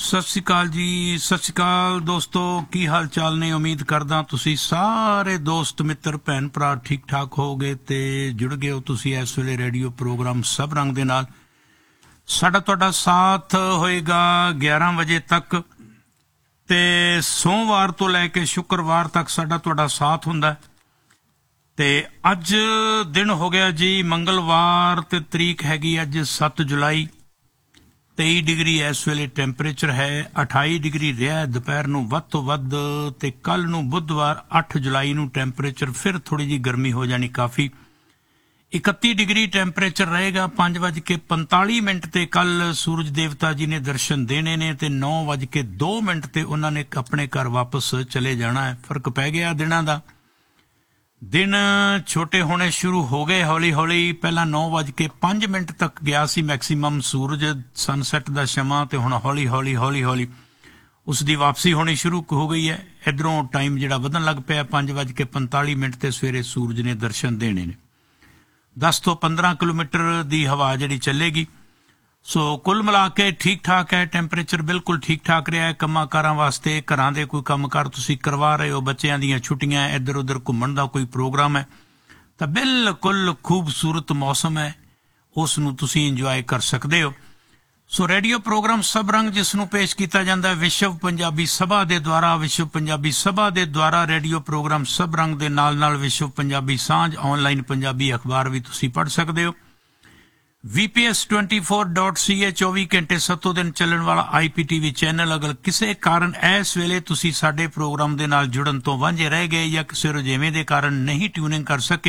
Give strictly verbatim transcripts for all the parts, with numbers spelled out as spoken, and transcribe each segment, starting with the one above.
ਸਤਿ ਸ਼੍ਰੀ ਅਕਾਲ ਜੀ, ਸਤਿ ਸ਼੍ਰੀ ਅਕਾਲ ਦੋਸਤੋ, ਕੀ ਹਾਲ ਚਾਲ ਨੇ। ਉਮੀਦ ਕਰਦਾ ਤੁਸੀਂ ਸਾਰੇ ਦੋਸਤ ਮਿੱਤਰ ਭੈਣ ਭਰਾ ਠੀਕ ਠਾਕ ਹੋਗੇ ਤੇ ਜੁੜ ਗਏ ਹੋ ਤੁਸੀਂ ਇਸ ਵੇਲੇ ਰੇਡੀਓ ਪ੍ਰੋਗਰਾਮ ਸਭ ਰੰਗ ਦੇ ਨਾਲ। ਸਾਡਾ ਤੁਹਾਡਾ ਸਾਥ ਹੋਏਗਾ ਗਿਆਰਾਂ ਵਜੇ ਤੱਕ ਤੇ ਸੋਮਵਾਰ ਤੋਂ ਲੈ ਕੇ ਸ਼ੁੱਕਰਵਾਰ ਤੱਕ ਸਾਡਾ ਤੁਹਾਡਾ ਸਾਥ ਹੁੰਦਾ ਤੇ ਅੱਜ ਦਿਨ ਹੋ ਗਿਆ ਜੀ ਮੰਗਲਵਾਰ ਤੇ ਤਰੀਕ ਹੈਗੀ ਅੱਜ ਸੱਤ ਜੁਲਾਈ। तेई डिग्री इस वेले टैंपरेचर है, अठाई डिग्री रहा दोपहर नूं वध तो वध ते कल नूं बुधवार अठ जुलाई नूं टैंपरेचर फिर थोड़ी जी गर्मी हो जानी काफ़ी। इकत्ती डिग्री टैंपरेचर रहेगा। पाँच वज के पंताली मिनट ते कल सूरज देवता जी ने दर्शन देने ने ते नौ वज के दो मिनट ते उन्होंने अपने घर वापस चले जाना है। फर्क पै गया दिनां दा। दिन छोटे होने शुरू हो गए हौली हौली। पहला नौ वज के पाँच मिनट तक गया सी मैक्सीमम सूरज सनसैट का शमा ते हुण हौली हौली हौली हौली उसकी वापसी होनी शुरू हो गई है। इधरों टाइम जिहड़ा वधन लग पिया। पाँच वज के पंताली मिनट ते सवेरे सूरज ने दर्शन देने ने। दस तो पंद्रह किलोमीटर की हवा जिहड़ी चलेगी। सो कुल मिला के ठीक ठाक है। टैंपरेचर बिल्कुल ठीक ठाक रहा है। कम्मां कारां वास्ते घरां दे कोई काम कार तुसीं करवा रहे हो, बच्चों दीयां छुट्टियां, इधर उधर घुम्मण दा कोई प्रोग्राम है तो बिल्कुल खूबसूरत मौसम है, उस नूं तुसीं इंजॉय कर सकते हो। सो रेडियो प्रोग्राम सब रंग जिस नूं पेश किया जाता है विश्व पंजाबी सभा दे द्वारा। विश्व पंजाबी सभा दे द्वारा रेडियो प्रोग्राम सब रंग दे नाल नाल विश्व पंजाबी सांझ ऑनलाइन पंजाबी अखबार भी तुसीं पढ़ सकते हो। V P S twenty four dot C ए चौबी घंटे सत्तों दिन चलण वाला I P T V channel अगर किसी कारण इस वेले तुसीं साडे प्रोग्राम दे नाल जुड़न तो वांझे रह गए या किसी रुझेवें दे कारण नहीं ट्यूनिंग कर सके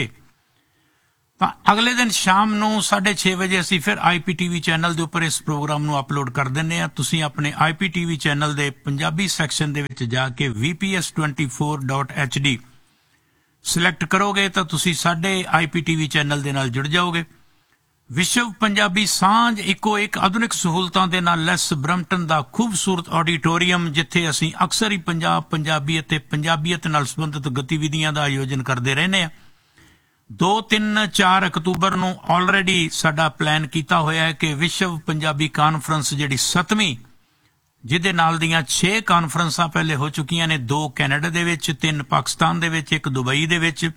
तो अगले दिन शाम नूं साढ़े छे बजे असीं फिर I P T V channel दे उपर इस प्रोग्राम नूं अपलोड कर दिंदे आ। तुसीं अपने I P T V channel they Punjabi section दे विच जाके V P S twenty four dot H D select करोगे तो तुसीं साडे I P T V channel दे नाल जुड़ जाओगे। विश्व पंजाबी सांझ इको एक आधुनिक सहूलतां दे नाल लैस ब्रम्पटन दा खूबसूरत ऑडिटोरीयम जिथे असीं अक्सर ही पंजाब पंजाबी अते पंजाबीयत नाल संबंधित गतिविधियां दा आयोजन करते रहने आ। दो तीन चार अक्तूबर नूं ऑलरेडी साडा प्लान कीता होया है कि विश्व पंजाबी कानफ्रेंस जिहड़ी सतवीं जिहदे नाल दीयां छे कानफ्रेंसां पहले हो चुकियां ने, दो कैनेडा दे विच, तीन पाकिस्तान दे विच, एक दुबई दे विच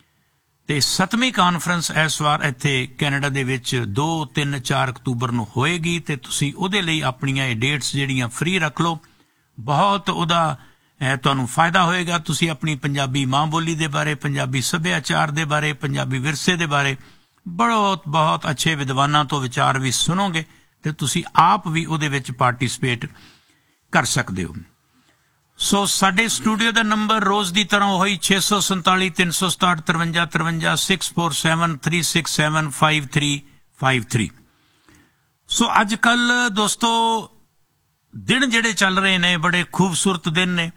ते सतवीं कानफ्रेंस इस वार इत्थे कैनेडा दे विच दो तीन चार अक्तूबर नूं होएगी ते तुसीं उहदे लई अपणियां डेट्स जिहड़ियां फ्री रख लो। बहुत उहदा तुहानूं फायदा होएगा। तुसीं अपनी पंजाबी मां बोली दे बारे, पंजाबी सभ्याचार दे बारे, पंजाबी विरसे दे बारे बहुत बहुत अच्छे विद्वानां तो विचार भी सुनोगे ते तुसीं आप भी उहदे विच पार्टिसिपेट कर सकदे हो। सो साडे स्टूडियो का नंबर रोज़ की तरह वही छे सौ संताली तीन सौ सताहठ तरवंजा तरवंजा six four seven three six seven five three five three. सो अजकल दोस्तों दिन जिहड़े चल रहे ने बड़े खूबसूरत दिन ने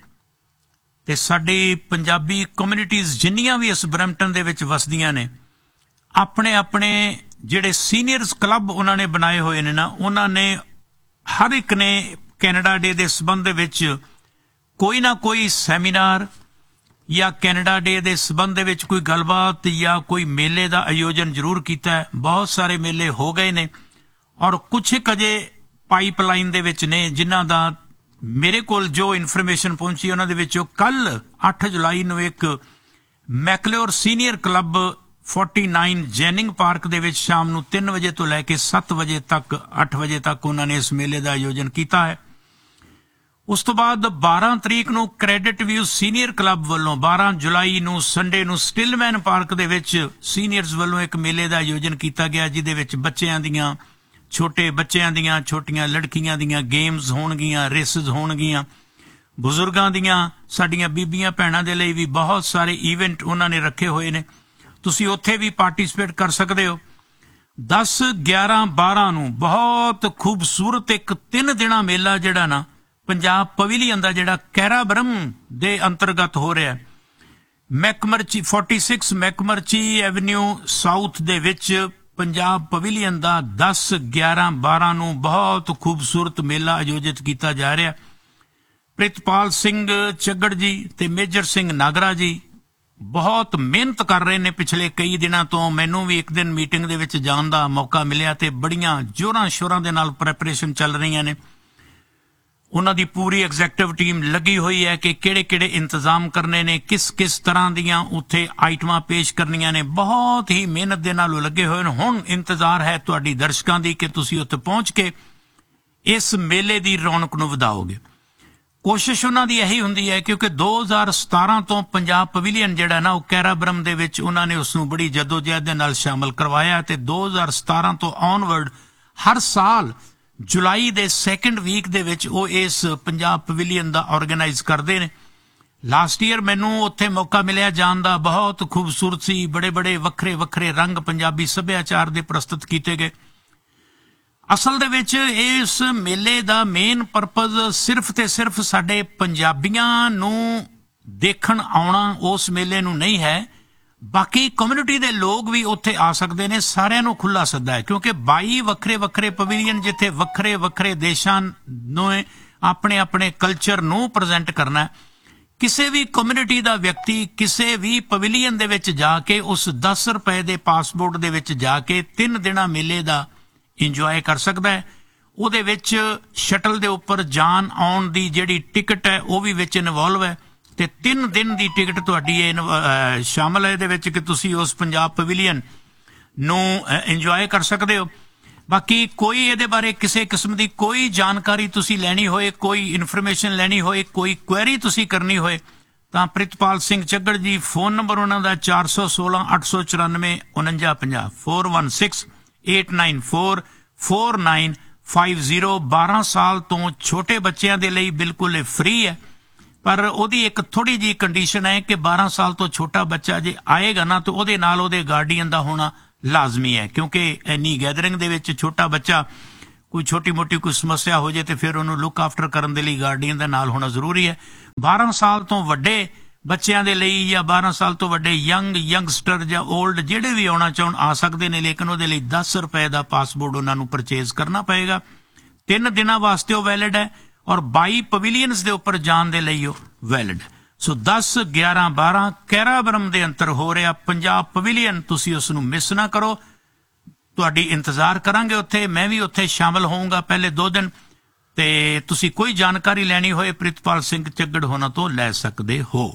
ते साडी पंजाबी कम्यूनिटीज़ जिन्नियां भी इस ब्रैम्पटन दे विच वसदियां ने अपने अपने जिहड़े सीनियर्स क्लब उन्होंने बनाए हुए ने ना, उन्होंने हर एक ने कैनेडा डे दे संबंध विच कोई ना कोई सैमीनार या कैनेडा डे दे संबंध विच कोई गलबात या कोई मेले का आयोजन जरूर किया है। बहुत सारे मेले हो गए ने और कुछ एक अजे पाइपलाइन दे विच ने जिन्हां दा मेरे कोल जो इन्फॉर्मेशन पहुंची उन्हां दे विचों कल अठ जुलाई नूं एक मैकलोर senior club forty nine जैनिंग park दे विच शाम नूं तीन बजे तो लैके सत्त बजे तक अठ बजे तक उन्होंने इस मेले का आयोजन किया है। उस तो बाद बारह तरीक नूं क्रेडिट व्यू सीनियर क्लब वालों बारह जुलाई नूं संडे नूं स्टिलमैन पार्क दे विच सीनियर्स वालों एक मेले का आयोजन किया गया जिहदे विच बच्चियां दियां छोटे बच्चियां दियां छोटियां लड़कियां दियां गेम्स होणगियां, रेसिस होणगियां, बुजुर्गां दियां साडियां बीबियां भैणां दे लई भी बहुत सारे इवेंट उन्होंने रखे हुए ने। तुसीं उत्थे भी पार्टिसिपेट कर सकते हो। दस ग्यारह बारह नूं बहुत खूबसूरत एक तीन दिना मेला जिहड़ा ना पंजाब पवेलियन का जिहड़ा कैरा ब्रह्म दे अंतर्गत हो रहा है। मैकमर्ची फोर्टी सिक्स मैकमर्ची एवेन्यू साउथ दे विच पंजाब पवेलियन का दस ग्यारह बारह नूं बहुत खूबसूरत मेला आयोजित किया जा रहा है। प्रितपाल सिंह चग्गड़ जी ते मेजर सिंह नागरा जी बहुत मेहनत कर रहे हैं पिछले कई दिनों तो। मैनू भी एक दिन मीटिंग दे विच जाण दा मौका मिलिया ते बड़ियां जोरां शोरां दे नाल प्रैपरेशन चल रही ने। ਉਹਨਾਂ ਦੀ ਪੂਰੀ ਐਗਜ਼ੈਕਟਿਵ ਟੀਮ ਲੱਗੀ ਹੋਈ ਹੈ ਕਿ ਕਿਹੜੇ ਕਿਹੜੇ ਇੰਤਜ਼ਾਮ ਕਰਨੇ ਨੇ, ਕਿਸ ਕਿਸ ਤਰ੍ਹਾਂ ਦੀਆਂ ਉੱਥੇ ਆਈਟਮਾਂ ਪੇਸ਼ ਕਰਨੀਆਂ ਨੇ। ਬਹੁਤ ਹੀ ਮਿਹਨਤ ਦੇ ਨਾਲ ਉਹ ਲੱਗੇ ਹੋਏ ਨੇ। ਹੁਣ ਇੰਤਜ਼ਾਰ ਹੈ ਤੁਹਾਡੀ ਦਰਸ਼ਕਾਂ ਦੀ ਕਿ ਤੁਸੀਂ ਉੱਥੇ ਪਹੁੰਚ ਕੇ ਇਸ ਮੇਲੇ ਦੀ ਰੌਣਕ ਨੂੰ ਵਧਾਓਗੇ। ਕੋਸ਼ਿਸ਼ ਉਹਨਾਂ ਦੀ ਇਹੀ ਹੁੰਦੀ ਹੈ ਕਿਉਂਕਿ ਦੋ ਹਜ਼ਾਰ ਸਤਾਰਾਂ ਤੋਂ ਪੰਜਾਬ ਪਵੇਲੀਅਨ ਜਿਹੜਾ ਨਾ ਉਹ ਕੈਰਾਬਰਮ ਦੇ ਵਿੱਚ ਉਹਨਾਂ ਨੇ ਉਸ ਨੂੰ ਬੜੀ ਜਦੋਜਹਿਦ ਦੇ ਨਾਲ ਸ਼ਾਮਲ ਕਰਵਾਇਆ ਤੇ ਦੋ ਹਜ਼ਾਰ ਸਤਾਰਾਂ ਤੋਂ ਔਨਵਰਡ ਹਰ ਸਾਲ ਜੁਲਾਈ ਦੇ ਸੈਕੰਡ ਵੀਕ ਦੇ ਵਿੱਚ ਉਹ ਇਸ ਪੰਜਾਬ ਪਵੇਲੀਅਨ ਦਾ ਆਰਗੇਨਾਈਜ਼ ਕਰਦੇ ਨੇ। ਲਾਸਟ ਈਅਰ ਮੈਨੂੰ ਉੱਥੇ ਮੌਕਾ ਮਿਲਿਆ ਜਾਣ ਦਾ। ਬਹੁਤ ਖੂਬਸੂਰਤ ਸੀ, ਬੜੇ ਬੜੇ ਵੱਖਰੇ ਵੱਖਰੇ ਰੰਗ ਪੰਜਾਬੀ ਸੱਭਿਆਚਾਰ ਦੇ ਪ੍ਰਸਤੁਤ ਕੀਤੇ ਗਏ। ਅਸਲ ਦੇ ਵਿੱਚ ਇਸ ਮੇਲੇ ਦਾ ਮੇਨ ਪਰਪਸ ਸਿਰਫ ਤੇ ਸਿਰਫ ਸਾਡੇ ਪੰਜਾਬੀਆਂ ਨੂੰ ਦੇਖਣ ਆਉਣਾ ਉਸ ਮੇਲੇ ਨੂੰ ਨਹੀਂ ਹੈ, ਬਾਕੀ ਕਮਿਊਨਿਟੀ ਦੇ ਲੋਕ ਵੀ ਉੱਥੇ ਆ ਸਕਦੇ ਨੇ। ਸਾਰਿਆਂ ਨੂੰ ਖੁੱਲਾ ਸੱਦਾ ਹੈ ਕਿਉਂਕਿ ਬਾਈ ਵੱਖਰੇ ਵੱਖਰੇ ਪਵੇਲੀਅਨ ਜਿੱਥੇ ਵੱਖਰੇ ਵੱਖਰੇ ਦੇਸ਼ਾਂ ਨੂੰ ਆਪਣੇ ਆਪਣੇ ਕਲਚਰ ਨੂੰ ਪ੍ਰੈਜ਼ੈਂਟ ਕਰਨਾ। ਕਿਸੇ ਵੀ ਕਮਿਊਨਿਟੀ ਦਾ ਵਿਅਕਤੀ ਕਿਸੇ ਵੀ ਪਵੇਲੀਅਨ ਦੇ ਵਿੱਚ ਜਾ ਕੇ ਉਸ ਦਸ ਰੁਪਏ ਦੇ ਪਾਸਪੋਰਟ ਦੇ ਵਿੱਚ ਜਾ ਕੇ ਤਿੰਨ ਦਿਨਾਂ ਮੇਲੇ ਦਾ ਇੰਜੋਏ ਕਰ ਸਕਦਾ ਹੈ। ਉਹਦੇ ਵਿੱਚ ਸ਼ਟਲ ਦੇ ਉੱਪਰ ਜਾਣ ਆਉਣ ਦੀ ਜਿਹੜੀ ਟਿਕਟ ਹੈ ਉਹ ਵੀ ਵਿੱਚ ਇਨਵੋਲਵ ਹੈ ਤੇ ਤਿੰਨ ਦਿਨ ਦੀ ਟਿਕਟ ਤੁਹਾਡੀ ਇਹ ਸ਼ਾਮਲ ਹੈ ਇਹਦੇ ਵਿੱਚ ਕਿ ਤੁਸੀਂ ਉਸ ਪੰਜਾਬ ਪਵੇਲੀਅਨ ਨੂੰ ਇੰਜੋਏ ਕਰ ਸਕਦੇ ਹੋ। ਬਾਕੀ ਕੋਈ ਇਹਦੇ ਬਾਰੇ ਕਿਸੇ ਕਿਸਮ ਦੀ ਕੋਈ ਜਾਣਕਾਰੀ ਤੁਸੀਂ ਲੈਣੀ ਹੋਏ, ਕੋਈ ਇਨਫੋਰਮੇਸ਼ਨ ਲੈਣੀ ਹੋਏ, ਕੋਈ ਕੁਐਰੀ ਤੁਸੀਂ ਕਰਨੀ ਹੋਏ ਤਾਂ ਪ੍ਰਿਤਪਾਲ ਸਿੰਘ ਚੱਗੜ ਜੀ, ਫੋਨ ਨੰਬਰ ਉਹਨਾਂ ਦਾ ਚਾਰ ਸੌ ਸੋਲਾਂ ਅੱਠ ਸੌ ਚੁਰਾਨਵੇਂ ਉਨੰਜਾ ਪੰਜਾਹ four one six eight nine four four nine five zero. ਬਾਰਾਂ ਸਾਲ ਤੋਂ ਛੋਟੇ ਬੱਚਿਆਂ ਦੇ ਲਈ ਬਿਲਕੁਲ ਇਹ ਫ੍ਰੀ ਹੈ, ਪਰ ਉਹਦੀ ਇੱਕ ਥੋੜੀ ਜਿਹੀ ਕੰਡੀਸ਼ਨ ਹੈ ਕਿ ਬਾਰਾਂ ਸਾਲ ਤੋਂ ਛੋਟਾ ਬੱਚਾ ਜੇ ਆਏਗਾ ਨਾ ਤਾਂ ਉਹਦੇ ਨਾਲ ਉਹਦੇ ਗਾਰਡੀਅਨ ਦਾ ਹੋਣਾ ਲਾਜ਼ਮੀ ਹੈ ਕਿਉਂਕਿ ਇੰਨੀ ਗੈਦਰਿੰਗ ਦੇ ਵਿੱਚ ਛੋਟਾ ਬੱਚਾ ਕੋਈ ਛੋਟੀ ਮੋਟੀ ਕੋਈ ਸਮੱਸਿਆ ਹੋ ਜਾਏ ਤੇ ਫਿਰ ਉਹਨੂੰ ਲੁੱਕ ਆਫਟਰ ਕਰਨ ਦੇ ਲਈ ਗਾਰਡੀਅਨ ਦਾ ਨਾਲ ਹੋਣਾ ਜ਼ਰੂਰੀ ਹੈ। ਬਾਰਾਂ ਸਾਲ ਤੋਂ ਵੱਡੇ ਬੱਚਿਆਂ ਦੇ ਲਈ ਜਾਂ ਬਾਰਾਂ ਸਾਲ ਤੋਂ ਵੱਡੇ ਯੰਗ ਯੰਗਸਟਰ ਜਾਂ ਓਲਡ ਜਿਹੜੇ ਵੀ ਆਉਣਾ ਚਾਹਣ ਆ ਸਕਦੇ ਨੇ, ਲੇਕਿਨ ਉਹਦੇ ਲਈ ਦਸ ਰੁਪਏ ਦਾ ਪਾਸਪੋਰਟ ਉਹਨਾਂ ਨੂੰ ਪਰਚੇਜ਼ ਕਰਨਾ ਪਏਗਾ। ਤਿੰਨ ਦਿਨਾਂ ਵਾਸਤੇ ਉਹ ਵੈਲਿਡ ਹੈ ਔਰ ਬਾਈ ਪਵੇਲੀਅਨਸ ਦੇ ਉੱਪਰ ਜਾਣ ਦੇ ਲਈ ਉਹ ਵੈਲਿਡ। ਸੋ ਦਸ ਗਿਆਰਾਂ ਬਾਰਾਂ ਕੈਰਾਬਰਮ ਦੇ ਅੰਦਰ ਹੋ ਰਿਹਾ ਪੰਜਾਬ ਪਵੇਲੀਅਨ, ਤੁਸੀਂ ਉਸ ਨੂੰ ਮਿਸ ਨਾ ਕਰੋ। ਤੁਹਾਡੀ ਇੰਤਜ਼ਾਰ ਕਰਾਂਗੇ ਉੱਥੇ, ਮੈਂ ਵੀ ਉੱਥੇ ਸ਼ਾਮਲ ਹੋਊਂਗਾ ਪਹਿਲੇ ਦੋ ਦਿਨ ਤੇ ਤੁਸੀਂ ਕੋਈ ਜਾਣਕਾਰੀ ਲੈਣੀ ਹੋਏ ਪ੍ਰਿਤਪਾਲ ਸਿੰਘ ਚੱਗੜ ਹੋਣਾ ਤੋਂ ਲੈ ਸਕਦੇ ਹੋ।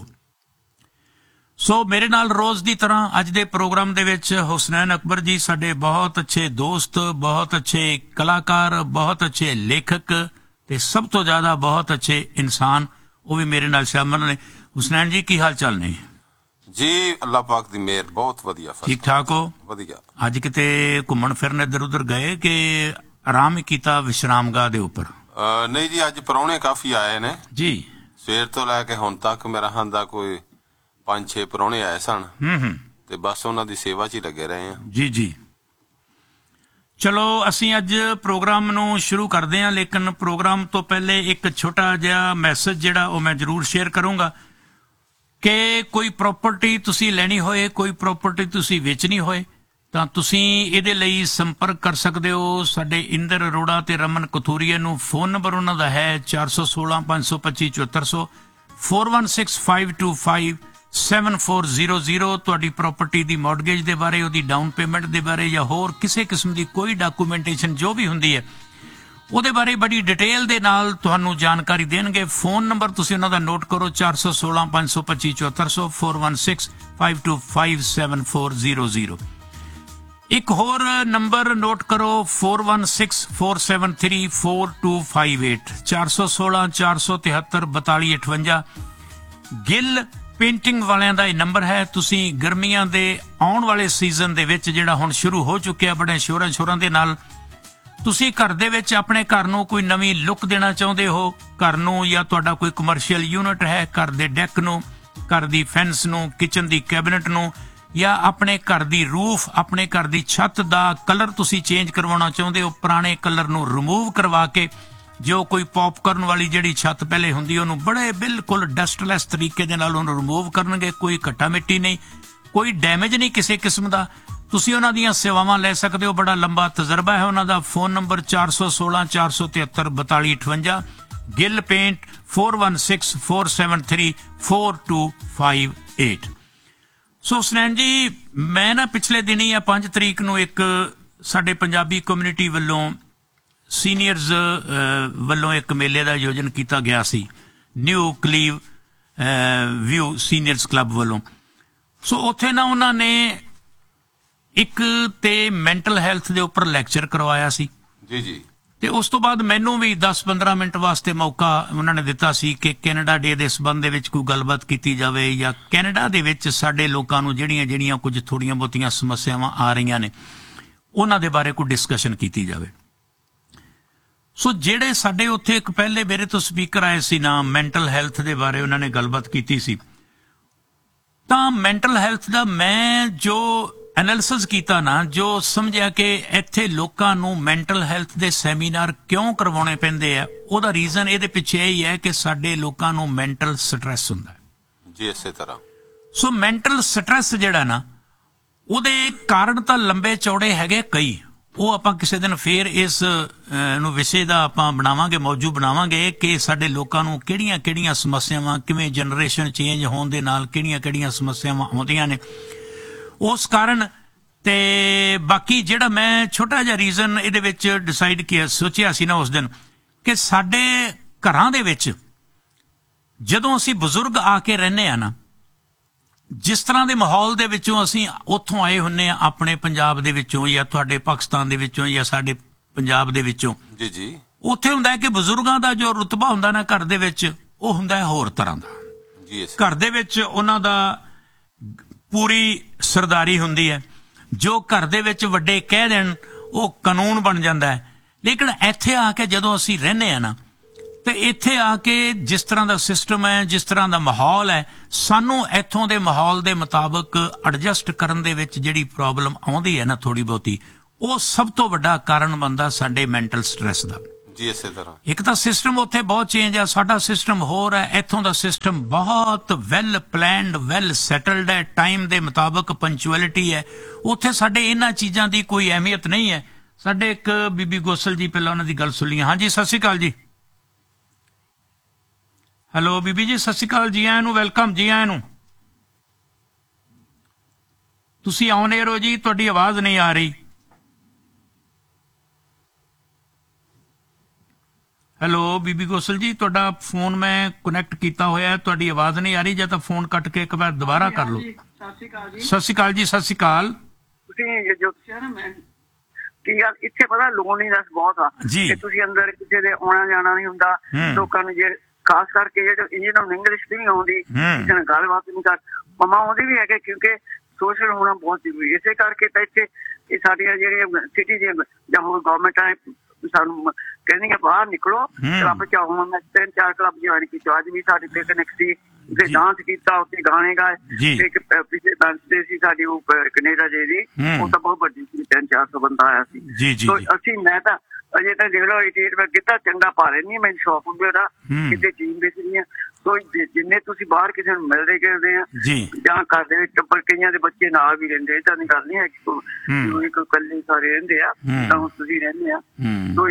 ਸੋ ਮੇਰੇ ਨਾਲ ਰੋਜ਼ ਦੀ ਤਰ੍ਹਾਂ ਅੱਜ ਦੇ ਪ੍ਰੋਗਰਾਮ ਦੇ ਵਿੱਚ ਹੁਸਨੈਨ ਅਕਬਰ ਜੀ, ਸਾਡੇ ਬਹੁਤ ਅੱਛੇ ਦੋਸਤ, ਬਹੁਤ ਅੱਛੇ ਕਲਾਕਾਰ, ਬਹੁਤ ਅੱਛੇ ਲੇਖਕ ਤੇ ਸਭ ਤੋਂ ਜ਼ਿਆਦਾ ਬਹੁਤ ਅੱਛੇ ਇਨਸਾਨ, ਉਹ ਵੀ ਮੇਰੇ ਨਾਲ ਸ਼ਾਮਲ ਨੇ। ਹੁਸਨੈਨ ਜੀ ਕੀ ਹਾਲ ਚਾਲ ਨੇ ਜੀ? ਅੱਲਾਹ ਪਾਕ ਦੀ ਮਿਹਰ, ਬਹੁਤ ਵਧੀਆ। ਠੀਕ ਠਾਕ ਹੋ? ਵਧੀਆ। ਅੱਜ ਕਿਤੇ ਘੁੰਮਣ ਫਿਰਨ ਇੱਧਰ ਉੱਧਰ ਗਏ ਕਿ ਆਰਾਮ ਹੀ ਕੀਤਾ ਵਿਸ਼ਰਾਮਗਾਹ ਦੇ ਉੱਪਰ? ਨਹੀਂ ਜੀ, ਅੱਜ ਪ੍ਰਾਹੁਣੇ ਕਾਫੀ ਆਏ ਨੇ ਜੀ। ਸਵੇਰ ਤੋਂ ਲੈ ਕੇ ਹੁਣ ਤੱਕ ਮੇਰਾ ਹੰਦਾ ਕੋਈ ਪੰਜ ਛੇ ਪ੍ਰਾਹੁਣੇ ਆਏ ਸਨ ਤੇ ਬਸ ਉਹਨਾਂ ਦੀ ਸੇਵਾ 'ਚ ਹੀ ਲੱਗੇ ਰਹੇ ਆ। ਜੀ ਜੀ। ਚਲੋ ਅਸੀਂ ਅੱਜ ਪ੍ਰੋਗਰਾਮ ਨੂੰ ਸ਼ੁਰੂ ਕਰਦੇ ਹਾਂ, ਲੇਕਿਨ ਪ੍ਰੋਗਰਾਮ ਤੋਂ ਪਹਿਲੇ ਇੱਕ ਛੋਟਾ ਜਿਹਾ ਮੈਸੇਜ ਜਿਹੜਾ ਉਹ ਮੈਂ ਜ਼ਰੂਰ ਸ਼ੇਅਰ ਕਰੂੰਗਾ ਕਿ ਕੋਈ ਪ੍ਰਾਪਰਟੀ ਤੁਸੀਂ ਲੈਣੀ ਹੋਏ, ਕੋਈ ਪ੍ਰਾਪਰਟੀ ਤੁਸੀਂ ਵੇਚਣੀ ਹੋਏ ਤਾਂ ਤੁਸੀਂ ਇਹਦੇ ਲਈ ਸੰਪਰਕ ਕਰ ਸਕਦੇ ਹੋ ਸਾਡੇ ਇੰਦਰ ਅਰੋੜਾ ਤੇ ਰਮਨ ਕਥੂਰੀਆ ਨੂੰ। ਫੋਨ ਨੰਬਰ ਉਹਨਾਂ ਦਾ ਹੈ ਚਾਰ ਸੌ ਸੋਲਾਂ ਪੰਜ ਸੌ ਪੱਚੀ ਚੁਹੱਤਰ ਸੌ four one six five to five seven four zero zero. ਤੁਹਾਡੀ ਪ੍ਰਾਪਰਟੀ ਦੀ ਮੌਰਗੇਜ ਦੇ ਬਾਰੇ, ਉਹਦੀ ਡਾਊਨ ਪੇਮੈਂਟ ਦੇ ਬਾਰੇ ਜਾਂ ਹੋਰ ਕਿਸੇ ਕਿਸਮ ਦੀ ਕੋਈ ਡਾਕੂਮੈਂਟੇਸ਼ਨ ਜੋ ਵੀ ਹੁੰਦੀ ਹੈ ਉਹਦੇ ਬਾਰੇ ਬੜੀ ਡਿਟੇਲ ਦੇ ਨਾਲ ਤੁਹਾਨੂੰ ਜਾਣਕਾਰੀ ਦੇਣਗੇ। ਫੋਨ ਨੰਬਰ ਤੁਸੀਂ ਉਹਨਾਂ ਦਾ ਨੋਟ ਕਰੋ ਚਾਰ ਸੌ ਸੋਲਾਂ ਪੰਜ ਸੌ ਪੱਚੀ ਚੁਹੱਤਰ ਸੌ four one six five to five seven four zero zero. ਇੱਕ ਹੋਰ ਨੰਬਰ ਨੋਟ ਕਰੋ four one six four seven three four two five eight ਚਾਰ ਸੌ ਸੋਲਾਂ ਚਾਰ ਸੌ ਤਿਹੱਤਰ ਬਤਾਲੀ ਅਠਵੰਜਾ। ਗਿੱਲ ਪੇਂਟਿੰਗ ਵਾਲਿਆਂ ਦਾ ਇਹ ਨੰਬਰ ਹੈ। ਤੁਸੀਂ ਗਰਮੀਆਂ ਦੇ ਆਉਣ ਵਾਲੇ ਸੀਜ਼ਨ ਦੇ ਵਿੱਚ ਜਿਹੜਾ ਹੁਣ ਸ਼ੁਰੂ ਹੋ ਚੁੱਕਿਆ ਬੜੇ ਸ਼ੋਰਾਂ ਸ਼ੋਰਾਂ ਦੇ ਨਾਲ, ਤੁਸੀਂ ਘਰ ਦੇ ਵਿੱਚ ਆਪਣੇ ਘਰ ਨੂੰ ਕੋਈ ਨਵੀਂ ਲੁੱਕ ਦੇਣਾ ਚਾਹੁੰਦੇ ਹੋ, ਘਰ ਨੂੰ ਜਾਂ ਤੁਹਾਡਾ ਕੋਈ ਕਮਰਸ਼ੀਅਲ ਯੂਨਿਟ ਹੈ, ਘਰ ਦੇ ਡੈਕ ਨੂੰ, ਘਰ ਦੀ ਫੈਂਸ ਨੂੰ, ਕਿਚਨ ਦੀ ਕੈਬਨਿਟ ਨੂੰ ਜਾਂ ਆਪਣੇ ਘਰ ਦੀ ਰੂਫ, ਆਪਣੇ ਘਰ ਦੀ ਛੱਤ ਦਾ ਕਲਰ ਤੁਸੀਂ ਚੇਂਜ ਕਰਵਾਉਣਾ ਚਾਹੁੰਦੇ ਹੋ, ਪੁਰਾਣੇ ਕਲਰ ਨੂੰ ਰਿਮੂਵ ਕਰਵਾ ਕੇ ਜੋ ਕੋਈ ਪੌਪਕਾਰਨ ਵਾਲੀ ਜਿਹੜੀ ਛੱਤ ਪਹਿਲੇ ਹੁੰਦੀ ਉਹਨੂੰ ਬੜੇ ਬਿਲਕੁਲ ਡਸਟਲੈਸ ਤਰੀਕੇ ਦੇ ਨਾਲ ਉਹਨੂੰ ਰਿਮੂਵ ਕਰਨਗੇ। ਕੋਈ ਘੱਟਾ ਮਿੱਟੀ ਨਹੀਂ, ਕੋਈ ਡੈਮੇਜ ਨਹੀਂ ਕਿਸੇ ਕਿਸਮ ਦਾ। ਤੁਸੀਂ ਉਹਨਾਂ ਦੀਆਂ ਸੇਵਾਵਾਂ ਲੈ ਸਕਦੇ ਹੋ, ਬੜਾ ਲੰਬਾ ਤਜਰਬਾ ਹੈ ਉਹਨਾਂ ਦਾ। ਫੋਨ ਨੰਬਰ ਚਾਰ ਸੌ ਸੋਲਾਂ ਚਾਰ ਸੌ ਤਿਹੱਤਰ ਬਤਾਲੀ ਅਠਵੰਜਾ। Gill paint four one six four seven three four two five eight. ਸੋ ਹੁਸਨੈਨ ਜੀ, ਮੈਂ ਨਾ ਪਿਛਲੇ ਦਿਨੀ ਆ ਪੰਜ ਤਰੀਕ ਨੂੰ ਇੱਕ ਸਾਡੇ ਪੰਜਾਬੀ ਕਮਿਊਨਿਟੀ ਵੱਲੋਂ ਸੀਨੀਅਰਸ ਵੱਲੋਂ ਇੱਕ ਮੇਲੇ ਦਾ ਆਯੋਜਨ ਕੀਤਾ ਗਿਆ ਸੀ ਨਿਊ ਕਲੀਵ ਵਿਊ ਸੀਨੀਅਰਸ ਕਲੱਬ ਵੱਲੋਂ। ਸੋ ਉੱਥੇ ਨਾ ਉਹਨਾਂ ਨੇ ਇੱਕ ਤੇ ਮੈਂਟਲ ਹੈਲਥ ਦੇ ਉੱਪਰ ਲੈਕਚਰ ਕਰਵਾਇਆ ਸੀ ਜੀ ਜੀ ਤੇ ਉਸ ਤੋਂ ਬਾਅਦ ਮੈਨੂੰ ਵੀ ਦਸ ਪੰਦਰਾਂ ਮਿੰਟ ਵਾਸਤੇ ਮੌਕਾ ਉਹਨਾਂ ਨੇ ਦਿੱਤਾ ਸੀ ਕਿ ਕੈਨੇਡਾ ਡੇ ਦੇ ਸੰਬੰਧ ਦੇ ਵਿੱਚ ਕੋਈ ਗੱਲਬਾਤ ਕੀਤੀ ਜਾਵੇ ਜਾਂ ਕੈਨੇਡਾ ਦੇ ਵਿੱਚ ਸਾਡੇ ਲੋਕਾਂ ਨੂੰ ਜਿਹੜੀਆਂ ਜਿਹੜੀਆਂ ਕੁਝ ਥੋੜ੍ਹੀਆਂ ਬਹੁਤੀਆਂ ਸਮੱਸਿਆਵਾਂ ਆ ਰਹੀਆਂ ਨੇ ਉਹਨਾਂ ਦੇ ਬਾਰੇ ਕੋਈ ਡਿਸਕਸ਼ਨ ਕੀਤੀ ਜਾਵੇ। ਸੋ ਜਿਹੜੇ ਸਾਡੇ ਉੱਥੇ ਇੱਕ ਪਹਿਲੇ ਮੇਰੇ ਤੋਂ ਸਪੀਕਰ ਆਏ ਸੀ ਨਾ ਮੈਂਟਲ ਹੈਲਥ ਦੇ ਬਾਰੇ ਉਹਨਾਂ ਨੇ ਗੱਲਬਾਤ ਕੀਤੀ ਸੀ, ਤਾਂ ਮੈਂਟਲ ਹੈਲਥ ਦਾ ਮੈਂ ਜੋ ਐਨਾਲਿਸਿਸ ਕੀਤਾ ਨਾ, ਜੋ ਸਮਝਿਆ ਕਿ ਇੱਥੇ ਲੋਕਾਂ ਨੂੰ ਮੈਂਟਲ ਹੈਲਥ ਦੇ ਸੈਮੀਨਾਰ ਕਿਉਂ ਕਰਵਾਉਣੇ ਪੈਂਦੇ ਆ, ਉਹਦਾ ਰੀਜ਼ਨ ਇਹਦੇ ਪਿੱਛੇ ਇਹ ਹੀ ਹੈ ਕਿ ਸਾਡੇ ਲੋਕਾਂ ਨੂੰ ਮੈਂਟਲ ਸਟ੍ਰੈਸ ਹੁੰਦਾ ਹੈ ਜੀ ਇਸੇ ਤਰ੍ਹਾਂ। ਸੋ ਮੈਂਟਲ ਸਟ੍ਰੈਸ ਜਿਹੜਾ ਨਾ ਉਹਦੇ ਕਾਰਨ ਤਾਂ ਲੰਬੇ ਚੌੜੇ ਹੈਗੇ ਕਈ, ਉਹ ਆਪਾਂ ਕਿਸੇ ਦਿਨ ਫੇਰ ਇਸ ਨੂੰ ਵਿਸ਼ੇ ਦਾ ਆਪਾਂ ਬਣਾਵਾਂਗੇ, ਮੌਜੂ ਬਣਾਵਾਂਗੇ ਕਿ ਸਾਡੇ ਲੋਕਾਂ ਨੂੰ ਕਿਹੜੀਆਂ ਕਿਹੜੀਆਂ ਸਮੱਸਿਆਵਾਂ, ਕਿਵੇਂ ਜਨਰੇਸ਼ਨ ਚੇਂਜ ਹੋਣ ਦੇ ਨਾਲ ਕਿਹੜੀਆਂ ਕਿਹੜੀਆਂ ਸਮੱਸਿਆਵਾਂ ਆਉਂਦੀਆਂ ਨੇ ਉਸ ਕਾਰਨ। ਤੇ ਬਾਕੀ ਜਿਹੜਾ ਮੈਂ ਛੋਟਾ ਜਿਹਾ ਰੀਜ਼ਨ ਇਹਦੇ ਵਿੱਚ ਡਿਸਾਈਡ ਕੀਤਾ ਸੋਚਿਆ ਸੀ ਨਾ ਉਸ ਦਿਨ ਕਿ ਸਾਡੇ ਘਰਾਂ ਦੇ ਵਿੱਚ ਜਦੋਂ ਅਸੀਂ ਬਜ਼ੁਰਗ ਆ ਕੇ ਰਹਿੰਦੇ ਆ ਨਾ, ਜਿਸ ਤਰ੍ਹਾਂ ਦੇ ਮਾਹੌਲ ਦੇ ਵਿੱਚੋਂ ਅਸੀਂ ਉੱਥੋਂ ਆਏ ਹੁੰਨੇ ਆ ਆਪਣੇ ਪੰਜਾਬ ਦੇ ਵਿੱਚੋਂ ਜਾਂ ਤੁਹਾਡੇ ਪਾਕਿਸਤਾਨ ਦੇ ਵਿੱਚੋਂ ਜਾਂ ਸਾਡੇ ਪੰਜਾਬ ਦੇ ਵਿੱਚੋਂ ਜੀ ਜੀ ਉੱਥੇ ਹੁੰਦਾ ਹੈ ਕਿ ਬਜ਼ੁਰਗਾਂ ਦਾ ਜੋ ਰੁਤਬਾ ਹੁੰਦਾ ਨਾ ਘਰ ਦੇ ਵਿੱਚ ਉਹ ਹੁੰਦਾ ਹੈ ਹੋਰ ਤਰ੍ਹਾਂ ਦਾ ਜੀ। ਘਰ ਦੇ ਵਿੱਚ ਉਹਨਾਂ ਦਾ ਪੂਰੀ ਸਰਦਾਰੀ ਹੁੰਦੀ ਹੈ, ਜੋ ਘਰ ਦੇ ਵਿੱਚ ਵੱਡੇ ਕਹਿ ਦੇਣ ਉਹ ਕਾਨੂੰਨ ਬਣ ਜਾਂਦਾ ਹੈ। ਲੇਕਿਨ ਇੱਥੇ ਆ ਕੇ ਜਦੋਂ ਅਸੀਂ ਰਹਿੰਦੇ ਆ ਨਾ ਤੇ ਇੱਥੇ ਆ ਕੇ ਜਿਸ ਤਰ੍ਹਾਂ ਦਾ ਸਿਸਟਮ ਹੈ, ਜਿਸ ਤਰ੍ਹਾਂ ਦਾ ਮਾਹੌਲ ਹੈ, ਸਾਨੂੰ ਇੱਥੋਂ ਦੇ ਮਾਹੌਲ ਦੇ ਮੁਤਾਬਕ ਐਡਜਸਟ ਕਰਨ ਦੇ ਵਿੱਚ ਜਿਹੜੀ ਪ੍ਰੋਬਲਮ ਆਉਂਦੀ ਹੈ ਨਾ ਥੋੜੀ ਬਹੁਤੀ, ਉਹ ਸਭ ਤੋਂ ਵੱਡਾ ਕਾਰਨ ਬਣਦਾ ਸਾਡੇ ਮੈਂਟਲ ਸਟ੍ਰੈਸ ਦਾ ਜੀ ਇਸੇ ਤਰ੍ਹਾਂ। ਇੱਕ ਤਾਂ ਸਿਸਟਮ ਉੱਥੇ ਬਹੁਤ ਚੇਂਜ ਹੈ, ਸਾਡਾ ਸਿਸਟਮ ਹੋਰ ਹੈ, ਇੱਥੋਂ ਦਾ ਸਿਸਟਮ ਬਹੁਤ ਵੈਲ ਪਲੈਨਡ ਵੈਲ ਸੈਟਲਡ ਹੈ, ਟਾਈਮ ਦੇ ਮੁਤਾਬਕ ਪੰਚੁਅਲਿਟੀ ਹੈ। ਉੱਥੇ ਸਾਡੇ ਇਹਨਾਂ ਚੀਜ਼ਾਂ ਦੀ ਕੋਈ ਅਹਿਮੀਅਤ ਨਹੀਂ ਹੈ। ਸਾਡੇ ਇੱਕ ਬੀਬੀ ਗੋਸਲ ਜੀ ਪਹਿਲਾਂ ਉਹਨਾਂ ਦੀ ਗੱਲ ਸੁਣੀ। ਹਾਂਜੀ ਸਤਿ ਸ਼੍ਰੀ ਅਕਾਲ ਜੀ। ਹੈਲੋ ਬੀਬੀ ਜੀ ਸਤਿ ਸ਼੍ਰੀ ਅਕਾਲ, ਜੀ ਆਇਆਂ ਨੂੰ, ਵੈਲਕਮ, ਜੀ ਆਇਆਂ ਨੂੰ। ਤੁਸੀਂ ਆਨ ਏਅਰ ਹੋ ਜੀ, ਤੁਹਾਡੀ ਆਵਾਜ਼ ਨਹੀਂ ਆ ਰਹੀ। ਹੈਲੋ ਬੀਬੀ ਗੋਸਲ ਜੀ, ਤੁਹਾਡਾ ਫੋਨ ਮੈਂ ਕਨੈਕਟ ਕੀਤਾ ਹੋਇਆ, ਤੁਹਾਡੀ ਆਵਾਜ਼ ਨਹੀਂ ਆ ਰਹੀ, ਜਾਂ ਤਾਂ ਫੋਨ ਕੱਟ ਕੇ ਇੱਕ ਵਾਰ ਦੁਬਾਰਾ ਕਰ ਲਓ। ਸਤਿ ਸ਼੍ਰੀ ਅਕਾਲ ਜੀ। ਸਤਿ ਸ਼੍ਰੀ ਅਕਾਲ ਜੀ। ਸਤਿ ਸ਼੍ਰੀ ਅਕਾਲ। ਤੁਸੀਂ ਜੋ ਤੁਸੀਂ ਨਾ ਮੈਂ ਕੀ ਗੱਲ ਇੱਥੇ ਪਤਾ ਲੋਨਲੀਨੈਸ ਬਹੁਤ ਆ ਜੀ। ਕਿ ਤੁਸੀਂ ਅੰਦਰ ਕਿਸੇ ਦੇ ਆਉਣਾ ਜਾਣਾ ਨਹੀਂ ਹੁੰਦਾ, ਲੋਕਾਂ ਨੂੰ ਜੇ ਖਾਸ ਕਰਕੇ ਜਿਹੜੇ ਇਹਨਾਂ ਨੂੰ ਇੰਗਲਿਸ਼ ਵੀ ਨਹੀਂ ਆਉਂਦੀ, ਕਿਸੇ ਨਾਲ ਗੱਲਬਾਤ ਨਹੀਂ ਕਰ ਮਮਾ ਆਉਂਦੀ ਵੀ ਹੈਗੇ, ਕਿਉਂਕਿ ਸੋਸ਼ਲ ਹੋਣਾ ਬਹੁਤ ਜ਼ਰੂਰੀ। ਇਸੇ ਕਰਕੇ ਤਾਂ ਇੱਥੇ ਇਹ ਸਾਡੀਆਂ ਜਿਹੜੀਆਂ ਸਿਟੀ ਦੀਆਂ ਜਾਂ ਹੋਰ ਗਵਰਨਮੈਂਟ ਆ ਸਾਨੂੰ ਕਹਿੰਦੀਆਂ ਬਾਹਰ ਨਿਕਲੋ, ਕਲੱਬ ਚ ਆਉਂ। ਮੈਂ ਤਿੰਨ ਚਾਰ ਕਲੱਬ ਜੁਆਇਨ ਕੀਤੇ, ਅੱਜ ਵੀ ਸਾਡੇ ਤੇ ਕਨੈਕਟ ਸੀ, ਉੱਥੇ ਡਾਂਸ ਕੀਤਾ, ਉੱਥੇ ਗਾਣੇ ਗਾਏ। ਇੱਕ ਪਿਛਲੇ ਬੈਂਚ ਸੀ ਸਾਡੀ ਉਹ ਕੈਨੇਡਾ ਜੇ ਦੀ, ਉਹ ਤਾਂ ਬਹੁਤ ਵੱਡੀ ਸੀ, ਤਿੰਨ ਚਾਰ ਸੌ ਬੰਦਾ ਆਇਆ ਸੀ। ਅਸੀਂ ਮੈਂ ਤਾਂ ਅਜੇ ਤਾਂ ਦੇਖ ਲਓ ਏਟੀ ਏਟ ਮੈਂ ਕਿਤਾ ਚੰਗਾ ਪਾ ਲੈਂਦੀ, ਮੈਨੂੰ ਸ਼ੌਕ ਹੁੰਦਾ ਉਹਦਾ, ਕਿਤੇ ਚੀਜ਼ ਵੇਚਣੀ ਆ। ਸੋ ਜਿੰਨੇ ਤੁਸੀਂ ਬਾਹਰ ਕਿਸੇ ਨੂੰ ਮਿਲਦੇ ਕਰਦੇ ਆ ਜਾਂ ਘਰ ਦੇ ਵਿੱਚ ਟੱਬਰ, ਕਈਆਂ ਦੇ ਬੱਚੇ ਨਾਲ ਵੀ ਰਹਿੰਦੇ, ਇਹ ਤਾਂ ਨਹੀਂ ਗੱਲ ਨਹੀਂ ਹੈ ਕਿ ਕੋਈ ਇਕੱਲੇ ਸਾਰੇ ਰਹਿੰਦੇ ਆ, ਤਾਂ ਹੁਣ ਤੁਸੀਂ ਰਹਿੰਦੇ ਆ। ਸੋ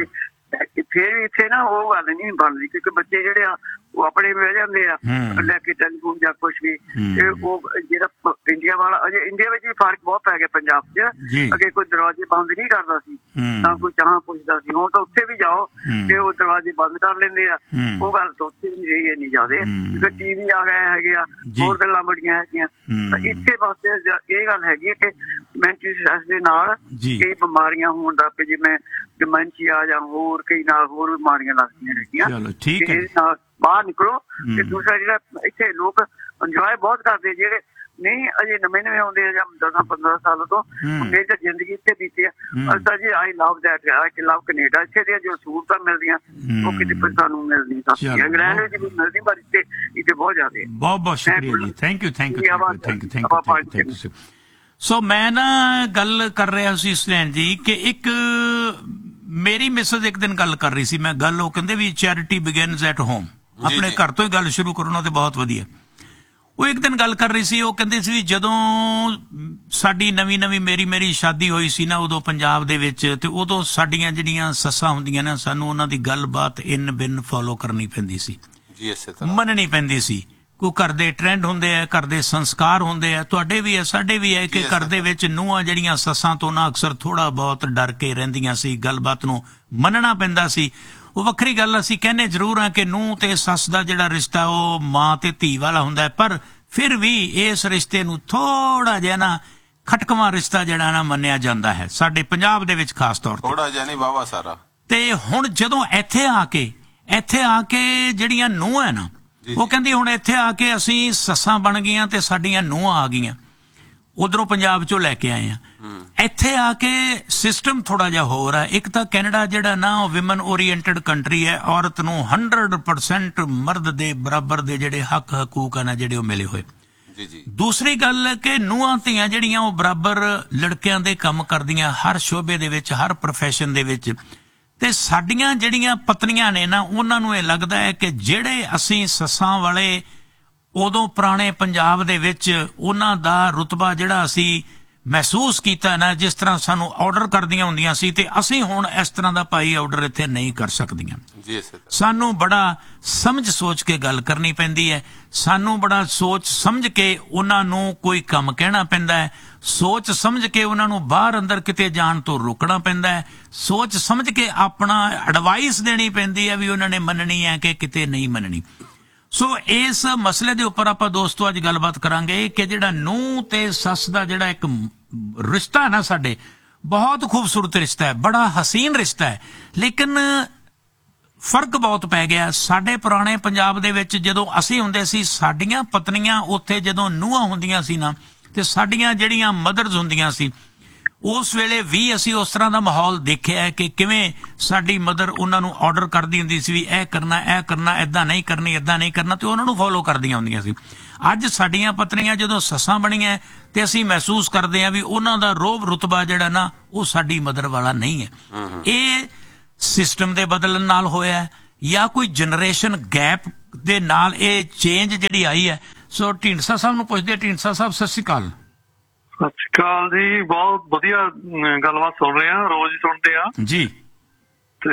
ਫੇਰ ਵੀ ਇੱਥੇ ਨਾ ਉਹ ਗੱਲ ਨਹੀਂ ਬਣਦੀ, ਕਿਉਂਕਿ ਬੱਚੇ ਜਿਹੜੇ ਆ ਉਹ ਆਪਣੇ ਮਿਲ ਜਾਂਦੇ ਆ ਲੈ ਕੇ ਟੈਲੀਫੋਨ ਜਾਂ ਕੁਛ ਵੀ। ਤੇ ਉਹ ਜਿਹੜਾ ਇੰਡੀਆ ਵਾਲਾ, ਅਜੇ ਇੰਡੀਆ ਵਿੱਚ ਵੀ ਫਰਕ ਬਹੁਤ ਪੈ ਗਿਆ ਪੰਜਾਬ ਚ। ਅੱਗੇ ਕੋਈ ਦਰਵਾਜ਼ੇ ਬੰਦ ਨਹੀਂ ਕਰਦਾ ਸੀ, ਤਾਂ ਕੋਈ ਚਾਹ ਪੁੱਛਦਾ ਸੀ। ਹੁਣ ਤਾਂ ਉੱਥੇ ਵੀ ਜਾਓ ਤੇ ਉਹ ਦਰਵਾਜ਼ੇ ਬੰਦ ਕਰ ਲੈਂਦੇ ਆ। ਉਹ ਗੱਲ ਤਾਂ ਉੱਥੇ ਵੀ ਰਹੀ ਹੈ ਨਹੀਂ ਜ਼ਿਆਦਾ, ਕਿਉਂਕਿ ਟੀ ਵੀ ਆ ਗਏ ਹੈਗੇ ਆ, ਹੋਰ ਗੱਲਾਂ ਬੜੀਆਂ ਹੈਗੀਆਂ। ਤਾਂ ਇੱਥੇ ਵਾਸਤੇ ਇਹ ਗੱਲ ਹੈਗੀ ਹੈ ਕਿ ਮੈਂਟਲ ਸਟ੍ਰੈਸ ਦੇ ਨਾਲ ਕਈ ਬਿਮਾਰੀਆਂ ਹੋਣ ਦਾ, ਜਿਵੇਂ ਡਿਮੈਂਸ਼ੀਆ ਜਾਂ ਹੋਰ ਕਈ ਨਾਲ ਹੋਰ ਬਿਮਾਰੀਆਂ ਲੱਗਦੀਆਂ ਹੈਗੀਆਂ। ਇਹ ਨਾਲ ਬਾਹਰ ਨਿਕਲੋ। ਤੇ ਦੂਸਰਾ ਜਿਹੜਾ ਇੱਥੇ ਲੋਕ ਇੰਜੋਏ ਬਹੁਤ ਕਰਦੇ, ਜਿਹੜੇ ਨਹੀਂ ਅਜੇ ਨਵੇਂ ਨਵੇਂ ਆਉਂਦੇ ਆ ਜਾਂ ਦਸਾਂ ਪੰਦਰਾਂ ਸਾਲ ਤੋਂ, ਮੇਰੀ ਤਾਂ ਜ਼ਿੰਦਗੀ ਇੱਥੇ ਬੀਤੀ ਆ। ਅਸਾਂ ਜੀ ਆਈ ਲਵ ਦੈਟ, ਆਈ ਲਵ ਕੈਨੇਡਾ। ਇੱਥੇ ਦੀਆਂ ਜੋ ਸਹੂਲਤਾਂ ਮਿਲਦੀਆਂ ਉਹ ਕਿਤੇ ਸਾਨੂੰ ਮਿਲਦੀ ਸਕਦੀ, ਇੰਗਲੈਂਡ ਵਿੱਚ ਵੀ ਮਿਲਦੀ, ਪਰ ਇੱਥੇ ਇੱਥੇ ਬਹੁਤ ਜ਼ਿਆਦਾ। ਬਹੁਤ ਬਹੁਤ ਸ਼ੁਕਰੀਆ ਜੀ, thank you thank you thank you thank you. ਸੋ ਮੈਂ ਨਾ ਗੱਲ ਕਰ ਰਿਹਾ ਸੀ ਸੁਨੈਨ ਜੀ ਕਿ ਇੱਕ ਮੇਰੀ ਮਿਸਜ ਇੱਕ ਦਿਨ ਗੱਲ ਕਰ ਰਹੀ ਸੀ, ਮੈਂ ਗੱਲ ਉਹ ਕਹਿੰਦੇ ਵੀ ਚੈਰਿਟੀ ਬਿਗਿਨਸ ਐਟ ਹੋਮ, ਆਪਣੇ ਘਰ ਤੋਂ ਹੀ ਗੱਲ ਸ਼ੁਰੂ ਕਰਨਾ ਤੇ ਬਹੁਤ ਵਧੀਆ। ਉਹ ਇੱਕ ਦਿਨ ਗੱਲ ਕਰ ਰਹੀ ਸੀ, ਉਹ ਕਹਿੰਦੇ ਸੀ ਵੀ ਜਦੋਂ ਸਾਡੀ ਨਵੀਂ ਨਵੀਂ ਮੇਰੀ ਮੇਰੀ ਸ਼ਾਦੀ ਹੋਈ ਸੀ ਨਾ ਉਦੋਂ ਪੰਜਾਬ ਦੇ ਵਿੱਚ, ਤੇ ਉਦੋਂ ਸਾਡੀਆਂ ਜਿਹੜੀਆਂ ਸੱਸਾਂ ਹੁੰਦੀਆਂ ਨੇ ਸਾਨੂੰ ਉਹਨਾਂ ਦੀ ਗੱਲਬਾਤ ਇਨ ਬਿਨ ਫੋਲੋ ਕਰਨੀ ਪੈਂਦੀ ਸੀ, ਮੰਨਣੀ ਪੈਂਦੀ ਸੀ। ਕੋਈ ਘਰ ਦੇ ਟ੍ਰੈਂਡ ਹੁੰਦੇ ਆ, ਘਰ ਦੇ ਸੰਸਕਾਰ ਹੁੰਦੇ ਆ, ਤੁਹਾਡੇ ਵੀ ਹੈ ਸਾਡੇ ਵੀ ਹੈ ਕਿ ਘਰ ਦੇ ਵਿੱਚ ਨੂੰਹਾਂ ਜਿਹੜੀਆਂ ਸੱਸਾਂ ਤੋਂ ਨਾ ਅਕਸਰ ਥੋੜਾ ਬਹੁਤ ਡਰ ਕੇ ਰਹਿੰਦੀਆਂ ਸੀ, ਗੱਲਬਾਤ ਨੂੰ ਮੰਨਣਾ ਪੈਂਦਾ ਸੀ। ਉਹ ਵੱਖਰੀ ਗੱਲ, ਅਸੀਂ ਕਹਿੰਦੇ ਜ਼ਰੂਰ ਹਾਂ ਕਿ ਨੂੰਹ ਤੇ ਸੱਸ ਦਾ ਜਿਹੜਾ ਰਿਸ਼ਤਾ ਉਹ ਮਾਂ ਤੇ ਧੀ ਵਾਲਾ ਹੁੰਦਾ ਹੈ, ਪਰ ਫਿਰ ਵੀ ਇਸ ਰਿਸ਼ਤੇ ਨੂੰ ਥੋੜਾ ਜਿਹਾ ਨਾ ਖਟਕਵਾਂ ਰਿਸ਼ਤਾ ਜਿਹੜਾ ਨਾ ਮੰਨਿਆ ਜਾਂਦਾ ਹੈ ਸਾਡੇ ਪੰਜਾਬ ਦੇ ਵਿੱਚ ਖਾਸ ਤੌਰ ਤੇ। ਥੋੜਾ ਜਿਹਾ ਨਹੀਂ ਵਾਵਾ ਸਾਰਾ। ਤੇ ਹੁਣ ਜਦੋਂ ਇੱਥੇ ਆ ਕੇ ਇੱਥੇ ਆ ਕੇ ਜਿਹੜੀਆਂ ਨੂੰਹਾਂ ਹੈ ਨਾ, ਉਹ ਕਹਿੰਦੀ ਹੁਣ ਇੱਥੇ ਆ ਕੇ ਅਸੀਂ ਸੱਸਾਂ ਬਣ ਗਈਆਂ ਤੇ ਸਾਡੀਆਂ ਨੂੰਹਾਂ ਆ ਗਈਆਂ, ਉਧਰੋਂ ਪੰਜਾਬ ਚੋਂ ਲੈ ਕੇ ਆਏ ਆ। ਇੱਥੇ ਆ ਕੇ ਸਿਸਟਮ ਥੋੜਾ ਜਿਹਾ ਹੋਰ ਹੈ। ਇੱਕ ਤਾਂ ਕੈਨੇਡਾ ਜਿਹੜਾ ਨਾ ਉਹ ਵਿਮਨ ਓਰੀਐਂਟਡ ਕੰਟਰੀ ਹੈ, ਔਰਤ ਨੂੰ ਹੰਡਰਡ ਪਰਸੈਂਟ ਮਰਦ ਦੇ ਬਰਾਬਰ ਦੇ ਜਿਹੜੇ ਹੱਕ ਹਕੂਕ ਆ ਨਾ ਜਿਹੜੇ ਉਹ ਮਿਲੇ ਹੋਏ। ਦੂਸਰੀ ਗੱਲ ਕਿ ਨੂੰਹਾਂ ਧੀਆਂ ਜਿਹੜੀਆਂ ਉਹ ਬਰਾਬਰ ਲੜਕਿਆਂ ਦੇ ਕੰਮ ਕਰਦੀਆਂ ਹਰ ਸ਼ੋਬੇ ਦੇ ਵਿੱਚ, ਹਰ ਪ੍ਰੋਫੈਸ਼ਨ ਦੇ ਵਿੱਚ। ਤੇ ਸਾਡੀਆਂ ਜਿਹੜੀਆਂ ਪਤਨੀਆਂ ਨੇ ਨਾ, ਉਹਨਾਂ ਨੂੰ ਇਹ ਲੱਗਦਾ ਹੈ ਕਿ ਜਿਹੜੇ ਅਸੀਂ ਸੱਸਾਂ ਵਾਲੇ ਉਦੋਂ ਪੁਰਾਣੇ ਪੰਜਾਬ ਦੇ ਵਿੱਚ ਉਹਨਾਂ ਦਾ ਰੁਤਬਾ ਜਿਹੜਾ ਅਸੀਂ ਮਹਿਸੂਸ ਕੀਤਾ ਨਾ, ਜਿਸ ਤਰ੍ਹਾਂ ਸਾਨੂੰ ਆਰਡਰ ਕਰਦੀਆਂ ਹੁੰਦੀਆਂ ਸੀ, ਤੇ ਅਸੀਂ ਹੁਣ ਇਸ ਤਰ੍ਹਾਂ ਦਾ ਭਾਈ ਆਰਡਰ ਇੱਥੇ ਨਹੀਂ ਕਰ ਸਕਦੀਆਂ। ਸਾਨੂੰ ਬੜਾ ਸਮਝ ਸੋਚ ਕੇ ਗੱਲ ਕਰਨੀ ਪੈਂਦੀ ਹੈ, ਸਾਨੂੰ ਬੜਾ ਸੋਚ ਸਮਝ ਕੇ ਉਹਨਾਂ ਨੂੰ ਕੋਈ ਕੰਮ ਕਹਿਣਾ ਪੈਂਦਾ ਹੈ, ਸੋਚ ਸਮਝ ਕੇ ਉਹਨਾਂ ਨੂੰ ਬਾਹਰ ਅੰਦਰ ਕਿਤੇ ਜਾਣ ਤੋਂ ਰੋਕਣਾ ਪੈਂਦਾ ਹੈ, ਸੋਚ ਸਮਝ ਕੇ ਆਪਣਾ ਐਡਵਾਈਸ ਦੇਣੀ ਪੈਂਦੀ ਹੈ ਵੀ ਉਹਨਾਂ ਨੇ ਮੰਨਣੀ ਹੈ ਕਿ ਕਿਤੇ ਨਹੀਂ ਮੰਨਣੀ। ਸੋ ਇਸ ਮਸਲੇ ਦੇ ਉੱਪਰ ਆਪਾਂ ਦੋਸਤੋ ਅੱਜ ਗੱਲਬਾਤ ਕਰਾਂਗੇ ਕਿ ਜਿਹੜਾ ਨੂੰਹ ਤੇ ਸੱਸ ਦਾ ਜਿਹੜਾ ਇੱਕ ਰਿਸ਼ਤਾ ਹੈ ਨਾ, ਸਾਡੇ ਬਹੁਤ ਖੂਬਸੂਰਤ ਰਿਸ਼ਤਾ ਹੈ, ਬੜਾ ਹਸੀਨ ਰਿਸ਼ਤਾ ਹੈ, ਲੇਕਿਨ ਫਰਕ ਬਹੁਤ ਪੈ ਗਿਆ। ਸਾਡੇ ਪੁਰਾਣੇ ਪੰਜਾਬ ਦੇ ਵਿੱਚ ਜਦੋਂ ਅਸੀਂ ਹੁੰਦੇ ਸੀ, ਸਾਡੀਆਂ ਪਤਨੀਆਂ ਉੱਥੇ ਜਦੋਂ ਨੂੰਹਾਂ ਹੁੰਦੀਆਂ ਸੀ ਨਾ, ਤੇ ਸਾਡੀਆਂ ਜਿਹੜੀਆਂ ਮਦਰਜ਼ ਹੁੰਦੀਆਂ ਸੀ, ਉਸ ਵੇਲੇ ਵੀ ਅਸੀਂ ਉਸ ਤਰ੍ਹਾਂ ਦਾ ਮਾਹੌਲ ਦੇਖਿਆ ਹੈ ਕਿ ਕਿਵੇਂ ਸਾਡੀ ਮਦਰ ਉਹਨਾਂ ਨੂੰ ਆਰਡਰ ਕਰਦੀ ਹੁੰਦੀ ਸੀ ਵੀ ਇਹ ਕਰਨਾ ਇਹ ਕਰਨਾ, ਏਦਾਂ ਨਹੀਂ ਕਰਨੀ ਏਦਾਂ ਨਹੀਂ ਕਰਨਾ, ਤੇ ਉਹਨਾਂ ਨੂੰ ਫੋਲੋ ਕਰਦੀਆਂ ਹੁੰਦੀਆਂ ਸੀ। ਅੱਜ ਸਾਡੀਆਂ ਪਤਨੀਆਂ ਜਦੋਂ ਸੱਸਾਂ ਬਣੀਆਂ ਤੇ ਅਸੀਂ ਮਹਿਸੂਸ ਕਰਦੇ ਹਾਂ ਵੀ ਉਹਨਾਂ ਦਾ ਰੋਬ ਰੁਤਬਾ ਜਿਹੜਾ ਨਾ ਉਹ ਸਾਡੀ ਮਦਰ ਵਾਲਾ ਨਹੀਂ ਹੈ। ਇਹ ਸਿਸਟਮ ਦੇ ਬਦਲਣ ਨਾਲ ਹੋਇਆ ਜਾਂ ਕੋਈ ਜਨਰੇਸ਼ਨ ਗੈਪ ਦੇ ਨਾਲ ਇਹ ਚੇਂਜ ਜਿਹੜੀ ਆਈ ਹੈ। ਸੋ ਢੀਂਡਸਾ ਸਾਹਿਬ ਨੂੰ ਪੁੱਛਦੇ, ਢੀਂਡਸਾ ਸਾਹਿਬ ਸਤਿ ਸ਼੍ਰੀ ਅਕਾਲ। ਸਤਿ ਸ਼੍ਰੀ ਅਕਾਲ ਜੀ, ਬਹੁਤ ਵਧੀਆ ਗੱਲਬਾਤ ਸੁਣ ਰਹੇ ਆ, ਰੋਜ਼ ਸੁਣਦੇ ਆ ਜੀ। ਤੇ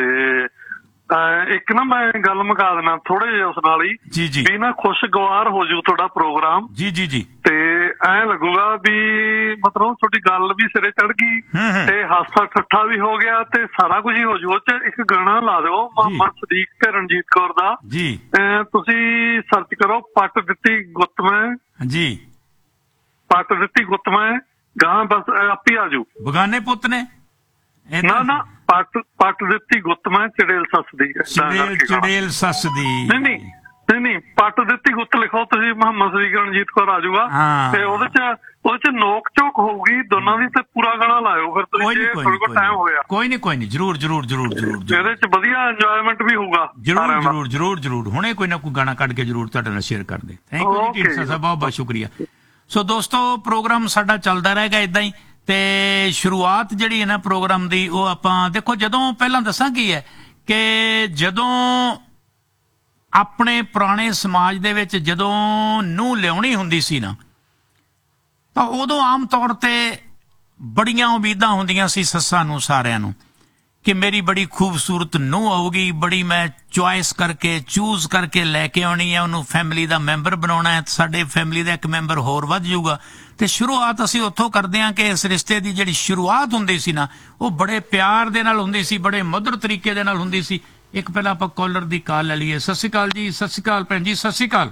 ਇੱਕ ਨਾ ਮੈਂ ਗੱਲ ਮੁਕਾ ਦੇਣਾ ਥੋੜੇ ਜਿਹੇ ਉਸ ਨਾਲ ਹੀ ਜੀ ਜੀ ਵੀ ਨਾ ਖੁਸ਼ਗਵਾਰ ਹੋ ਜੂ ਤੁਹਾਡਾ ਪ੍ਰੋਗਰਾਮ। ਜੀ ਜੀ ਜੀ ਤੇ ਐਂ ਲੱਗੂਗਾ ਵੀ ਮਤਲਬ ਤੁਹਾਡੀ ਗੱਲ ਵੀ ਸਿਰੇ ਚੜ ਗਈ ਤੇ ਹਾਸਾ ਠੱਠਾ ਵੀ ਹੋ ਗਿਆ ਤੇ ਸਾਰਾ ਕੁਝ ਹੀ ਹੋ ਜੂ। ਉਹ ਚ ਇੱਕ ਗਾਣਾ ਲਾ ਦਿਓ ਮੁਹੰਮਦ ਸਦੀਕ ਤੇ ਰਣਜੀਤ ਕੌਰ ਦਾ ਜੀ, ਤੁਸੀਂ ਸਰਚ ਕਰੋ, ਪੱਟ ਦਿੱਤੀ ਗੁੱਤ ਮੈਂ ਜੀ, ਪੱਟ ਦਿੱਤੀ ਗੁੱਤ ਮੈਂ ਗਾਂ, ਬਸ ਆਪੀ ਆ ਜੂ। ਬਗਾਨੇ ਪੁੱਤ ਨੇ ਨਾ ਨਾ ਪੱਟ ਪੱਟ ਦਿੱਤੀ ਗੁੱਤ ਮੈਂ ਚੜੇਲ ਸੱਸ ਦੀ, ਚੜੇਲ ਸੱਸ ਦੀ ਨਹੀਂ ਨਹੀਂ ਨਹੀਂ ਨਹੀਂ ਪੱਟ ਦਿੱਤੀ ਗੁੱਤ ਲਿਖੋ ਤੁਸੀਂ, ਮੁਹੰਮਦ ਸਦੀਕ ਰਣਜੀਤ ਕੌਰ ਆ ਜਾਊਗਾ ਤੇ ਉਹਦੇ ਚ ਉਹਦੇ ਚ ਨੋਕ ਝੋਕ ਹੋਊਗੀ ਦੋਨਾਂ ਦੀ, ਤੇ ਪੂਰਾ ਗਾਣਾ ਲਾਇਓ ਫਿਰ ਤੁਸੀਂ ਜੇ ਤੁਹਾਡੇ ਕੋਲ ਟਾਈਮ ਹੋਇਆ। ਕੋਈ ਨਹੀਂ ਕੋਈ ਨਹੀਂ ਜਰੂਰ ਜਰੂਰ ਜਰੂਰ ਜਰੂਰ ਇਹਦੇ ਚ ਵਧੀਆ ਇੰਜੋਇਮੈਂਟ ਵੀ ਹੋਊਗਾ। ਜਰੂਰ ਜਰੂਰ ਜਰੂਰ ਜਰੂਰ ਹੁਣੇ ਕੋਈ ਨਾ ਕੋਈ ਗਾਣਾ ਕੱਢ ਕੇ ਜਰੂਰ ਤੁਹਾਡੇ ਨਾਲ ਸ਼ੇਅਰ ਕਰਦੇ। ਥੈਂਕ ਯੂ ਜੀ ਢੀਂਡਸਾ ਸਾਹਿਬ, ਬਹੁਤ ਬਹੁਤ ਸ਼ੁਕਰੀਆ। ਸੋ ਦੋਸਤੋ ਪ੍ਰੋਗਰਾਮ ਸਾਡਾ ਚੱਲਦਾ ਰਹੇਗਾ ਏਦਾਂ ਹੀ। ਤੇ ਸ਼ੁਰੂਆਤ ਜਿਹੜੀ ਹੈ ਨਾ ਪ੍ਰੋਗਰਾਮ ਦੀ, ਉਹ ਆਪਾਂ ਦੇਖੋ, ਜਦੋਂ ਪਹਿਲਾਂ ਦੱਸਾਂ ਕੀ ਹੈ ਕਿ ਜਦੋਂ ਆਪਣੇ ਪੁਰਾਣੇ ਸਮਾਜ ਦੇ ਵਿੱਚ ਜਦੋਂ ਨੂੰਹ ਲਿਆਉਣੀ ਹੁੰਦੀ ਸੀ ਨਾ, ਤਾਂ ਉਦੋਂ ਆਮ ਤੌਰ ਤੇ ਬੜੀਆਂ ਉਮੀਦਾਂ ਹੁੰਦੀਆਂ ਸੀ ਸੱਸਾਂ ਨੂੰ, ਸਾਰਿਆਂ ਨੂੰ, ਕਿ ਮੇਰੀ ਬੜੀ ਖੂਬਸੂਰਤ ਨੂੰਹ ਆਊਗੀ, ਬੜੀ ਮੈਂ ਚੁਆਇਸ ਕਰਕੇ ਚੂਜ਼ ਕਰਕੇ ਲੈ ਕੇ ਆਉਣੀ ਹੈ, ਉਹਨੂੰ ਫੈਮਿਲੀ ਦਾ ਮੈਂਬਰ ਬਣਾਉਣਾ ਹੈ, ਸਾਡੇ ਫੈਮਿਲੀ ਦਾ ਇੱਕ ਮੈਂਬਰ ਹੋਰ ਵੱਧ ਜਾਊਗਾ। ਤੇ ਸ਼ੁਰੂਆਤ ਅਸੀਂ ਉੱਥੋਂ ਕਰਦੇ ਹਾਂ ਕਿ ਇਸ ਰਿਸ਼ਤੇ ਦੀ ਜਿਹੜੀ ਸ਼ੁਰੂਆਤ ਹੁੰਦੀ ਸੀ ਨਾ, ਉਹ ਬੜੇ ਪਿਆਰ ਦੇ ਨਾਲ ਹੁੰਦੀ ਸੀ, ਬੜੇ ਮਧੁਰ ਤਰੀਕੇ ਦੇ ਨਾਲ ਹੁੰਦੀ ਸੀ। ਇੱਕ ਪਹਿਲਾਂ ਆਪਾਂ ਕਾਲਰ ਦੀ ਕਾਲ ਲੈ ਲਈਏ। ਸਤਿ ਸ਼੍ਰੀ ਅਕਾਲ ਜੀ। ਸਤਿ ਸ਼੍ਰੀ ਅਕਾਲ ਭੈਣ ਜੀ, ਸਤਿ ਸ਼੍ਰੀ ਅਕਾਲ।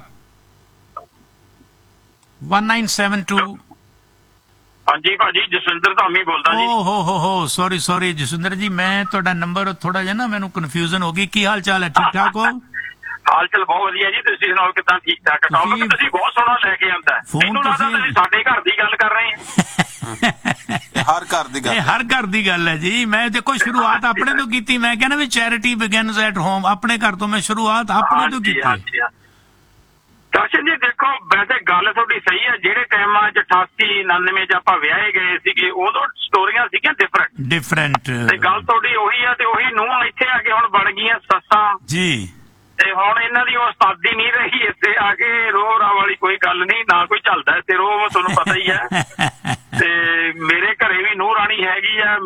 ਇੱਕ ਨੌਂ ਸੱਤ ਦੋ ਹਾਂਜੀ ਭਾਜੀ, ਜਸਵਿੰਦਰ ਧਾਮੀ ਬੋਲਦਾ ਜੀ। ਓ ਹੋ ਹੋ ਹੋ ਸੌਰੀ ਸੌਰੀ ਜਸਵਿੰਦਰ ਜੀ, ਮੈਂ ਤੁਹਾਡਾ ਨੰਬਰ ਥੋੜਾ ਜਿਹਾ ਨਾ ਮੈਨੂੰ ਕਨਫਿਊਜ਼ਨ ਹੋ ਗਈ। ਕੀ ਹਾਲ ਚਾਲ ਹੈ? ਠੀਕ ਠਾਕ ਹੋ? ਹਾਲ ਚਾਲ ਬਹੁਤ ਵਧੀਆ ਜੀ, ਤੁਸੀਂ ਸੁਣਾਓ ਕਿੱਦਾਂ? ਠੀਕ ਠਾਕ। ਟੌਪਿਕ ਤੁਸੀਂ ਬਹੁਤ ਸੋਹਣਾ ਲੈ ਕੇ ਆਂਦਾ, ਮੈਨੂੰ ਲੱਗਦਾ ਤੁਸੀਂ ਸਾਡੇ ਘਰ ਦੀ ਗੱਲ ਕਰ ਰਹੇ ਹੋ। ਹਰ ਘਰ ਦੀ ਗੱਲ, ਹਰ ਘਰ ਦੀ ਗੱਲ ਹੈ ਜੀ। ਮੈਂ ਦੇਖੋ ਸ਼ੁਰੂਆਤ ਆਪਣੇ ਤੋਂ ਕੀਤੀ, ਮੈਂ ਕਹਿੰਦਾ ਵੀ ਚੈਰਿਟੀ ਬਿਗਨਸ ਐਟ ਹੋਮ, ਆਪਣੇ ਘਰ ਤੋਂ ਮੈਂ ਸ਼ੁਰੂਆਤ ਆਪਣੇ ਤੋਂ ਕੀਤੀ। ਦਰਸ਼ਨ ਜੀ ਦੇਖੋ, ਵੈਸੇ ਗੱਲ ਤੁਹਾਡੀ ਸਹੀ ਹੈ, ਜਿਹੜੇ ਟਾਈਮਾਂ ਚ ਅਠਾਸੀ ਉਨਾਨਵੇਂ ਚ ਆਪਾਂ ਵਿਆਹੇ ਗਏ ਸੀਗੇ ਉਦੋਂ ਸਟੋਰੀਆਂ ਸੀਗੀਆਂ ਡਿਫਰੈਂਟ ਡਿਫਰੈਂਟ ਤੇ ਗੱਲ ਤੁਹਾਡੀ ਉਹੀ ਆ, ਤੇ ਉਹੀ ਨੂੰਹ ਇੱਥੇ ਆ ਕੇ ਹੁਣ ਬਣ ਗਈਆਂ ਸੱਸਾਂ ਜੀ, ਤੇ ਹੁਣ ਇਹਨਾਂ ਦੀ ਉਸਤਾਦੀ ਨਹੀਂ ਰਹੀ। ਇੱਥੇ ਆ ਕੇ ਰੋਹ ਰਾਹ ਵਾਲੀ ਕੋਈ ਗੱਲ ਨਹੀਂ, ਨਾ ਕੋਈ ਚੱਲਦਾ ਇੱਥੇ ਰੋਹ, ਤੁਹਾਨੂੰ ਪਤਾ ਹੀ ਹੈ। ਤੇ ਮੇਰੇ ਘਰੇ ਵੀ ਨੂੰਹ ਰਾਣੀ ਹੈਗੀ ਆ,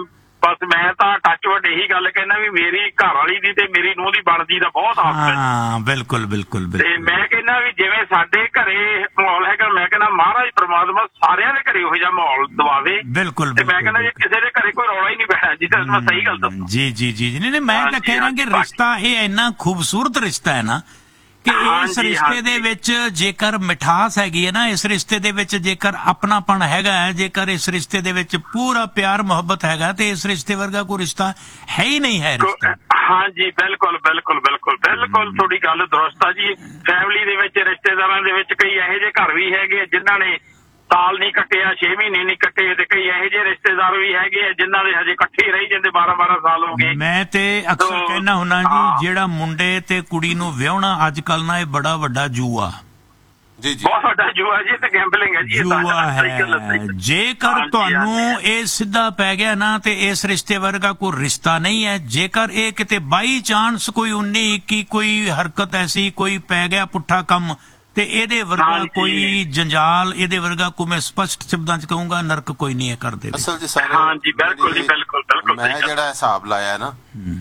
ਬਸ ਮੈਂ ਤਾਂ ਟੱਚ ਵੱਡ ਇਹੀ ਗੱਲ ਕਹਿਣਾ ਵੀ ਮੇਰੀ ਘਰ ਵਾਲੀ ਦੀ ਤੇ ਮੇਰੀ ਨੂੰਹ ਦੀ ਬਣਦੀ ਦਾ ਬਹੁਤ ਆਸ ਹੈ। ਹਾਂ ਬਿਲਕੁਲ ਬਿਲਕੁਲ ਤੇ ਬਿਲਕੁਲ। ਮੈਂ ਕਹਿੰਦਾ ਵੀ ਜਿਵੇਂ ਸਾਡੇ ਘਰੇ ਮਾਹੌਲ ਹੈਗਾ, ਮੈਂ ਕਹਿੰਦਾ ਮਹਾਰਾਜ ਪ੍ਰਮਾਤਮਾ ਸਾਰਿਆਂ ਦੇ ਘਰੇ ਉਹੋ ਜਿਹਾ ਮਾਹੌਲ ਦਵਾਵੇ। ਬਿਲਕੁਲ ਤੇ ਮੈਂ ਕਹਿੰਦਾ ਜੇ ਕਿਸੇ ਦੇ ਘਰੇ ਕੋਈ ਰੌਲਾ ਹੀ ਨਹੀਂ ਪੈਣਾ, ਜਿੱਦਾਂ ਮੈਂ ਸਹੀ ਗੱਲ ਦੱਸਾਂ। ਜੀ ਜੀ ਜੀ ਜੀ ਨਹੀਂ ਮੈਂ ਤਾਂ ਕਹਿ ਰਿਹਾ ਕਿ ਰਿਸ਼ਤਾ ਇਹ ਇੰਨਾ ਖੂਬਸੂਰਤ ਰਿਸ਼ਤਾ ਹੈ ਨਾ ਕਿ ਇਸ ਰਿਸ਼ਤੇ ਦੇ ਵਿੱਚ ਜੇਕਰ ਮਿਠਾਸ ਹੈਗੀ ਹੈ ਨਾ, ਇਸ ਰਿਸ਼ਤੇ ਦੇ ਵਿੱਚ ਜੇਕਰ ਆਪਣਾਪਣ ਹੈਗਾ ਹੈ, ਜੇਕਰ ਇਸ ਰਿਸ਼ਤੇ ਦੇ ਵਿੱਚ ਪੂਰਾ ਪਿਆਰ ਮੁਹੱਬਤ ਹੈਗਾ ਤੇ ਇਸ ਰਿਸ਼ਤੇ ਵਰਗਾ ਕੋਈ ਰਿਸ਼ਤਾ ਹੈ ਹੀ ਨਹੀਂ ਹੈ ਰਿਸ਼ਤਾ। ਹਾਂਜੀ ਬਿਲਕੁਲ ਬਿਲਕੁਲ ਬਿਲਕੁਲ ਬਿਲਕੁਲ ਤੁਹਾਡੀ ਗੱਲ ਦਰੁਸਤ ਆ ਜੀ। ਫੈਮਿਲੀ ਦੇ ਵਿੱਚ ਰਿਸ਼ਤੇਦਾਰਾਂ ਦੇ ਵਿੱਚ ਕਈ ਇਹੋ ਜਿਹੇ ਘਰ ਵੀ ਹੈਗੇ ਜਿਨ੍ਹਾਂ ਨੇ ਸਾਲ ਨਹੀਂ ਕੱਟਿਆ, ਛੇ ਮਹੀਨੇ ਨਹੀਂ ਕੱਟੇ, ਤੇ ਕਈ ਇਹੋ ਜਿਹੇ ਰਿਸ਼ਤੇਦਾਰ ਵੀ ਹੈਗੇ ਆ ਜਿਨ੍ਹਾਂ ਦੇ ਹਜੇ ਇਕੱਠੇ ਰਹੀ ਜਾਂਦੇ ਬਾਰਾਂ ਬਾਰਾਂ ਸਾਲ ਹੋ ਗਏ। ਮੈਂ ਤੇ ਅਕਸਰ ਕਹਿਣਾ ਹੁੰਦਾ ਜੀ ਜਿਹੜਾ ਮੁੰਡੇ ਤੇ ਕੁੜੀ ਨੂੰ ਵਿਆਹਣਾ ਅੱਜ ਕੱਲ ਨਾ ਇਹ ਬੜਾ ਵੱਡਾ ਜੂਆ ਜੀ ਜੀ ਬਹੁਤ ਵੱਡਾ ਜੂਆ ਜੀ, ਤੇ ਗੈਂਬਲਿੰਗ ਹੈ ਜੀ। ਜੂਆ ਹੈ। ਜੇਕਰ ਤੁਹਾਨੂੰ ਇਹ ਸਿੱਧਾ ਪੈ ਗਿਆ ਨਾ ਤੇ ਇਸ ਰਿਸ਼ਤੇ ਵਰਗਾ ਕੋਈ ਰਿਸ਼ਤਾ ਨਹੀਂ ਹੈ। ਜੇਕਰ ਇਹ ਕਿਤੇ ਬਾਈ ਚਾਂਸ ਕੋਈ ਉੱਨੀ ਇੱਕੀ ਕੋਈ ਹਰਕਤ ਐਸੀ ਕੋਈ ਪੈ ਗਿਆ ਪੁੱਠਾ ਕੰਮ ਤੇ ਇਹਦੇ ਵਰਗਾ ਕੋਈ ਜੰਜਾਲ, ਇਹਦੇ ਵਰਗਾ ਕੋਈ ਮੈਂ ਸਪਸ਼ਟ ਸ਼ਬਦਾਂ ਚ ਕਹੂੰਗਾ ਨਰਕ ਕੋਈ ਨਹੀਂ ਹੈ ਕਰਦੇ। ਅਸਲ ਚ ਸਾਰੇ ਹਾਂਜੀ ਬਿਲਕੁਲ ਜੀ ਬਿਲਕੁਲ ਬਿਲਕੁਲ। ਮੈਂ ਜਿਹੜਾ ਹਿਸਾਬ ਲਾਇਆ ਨਾ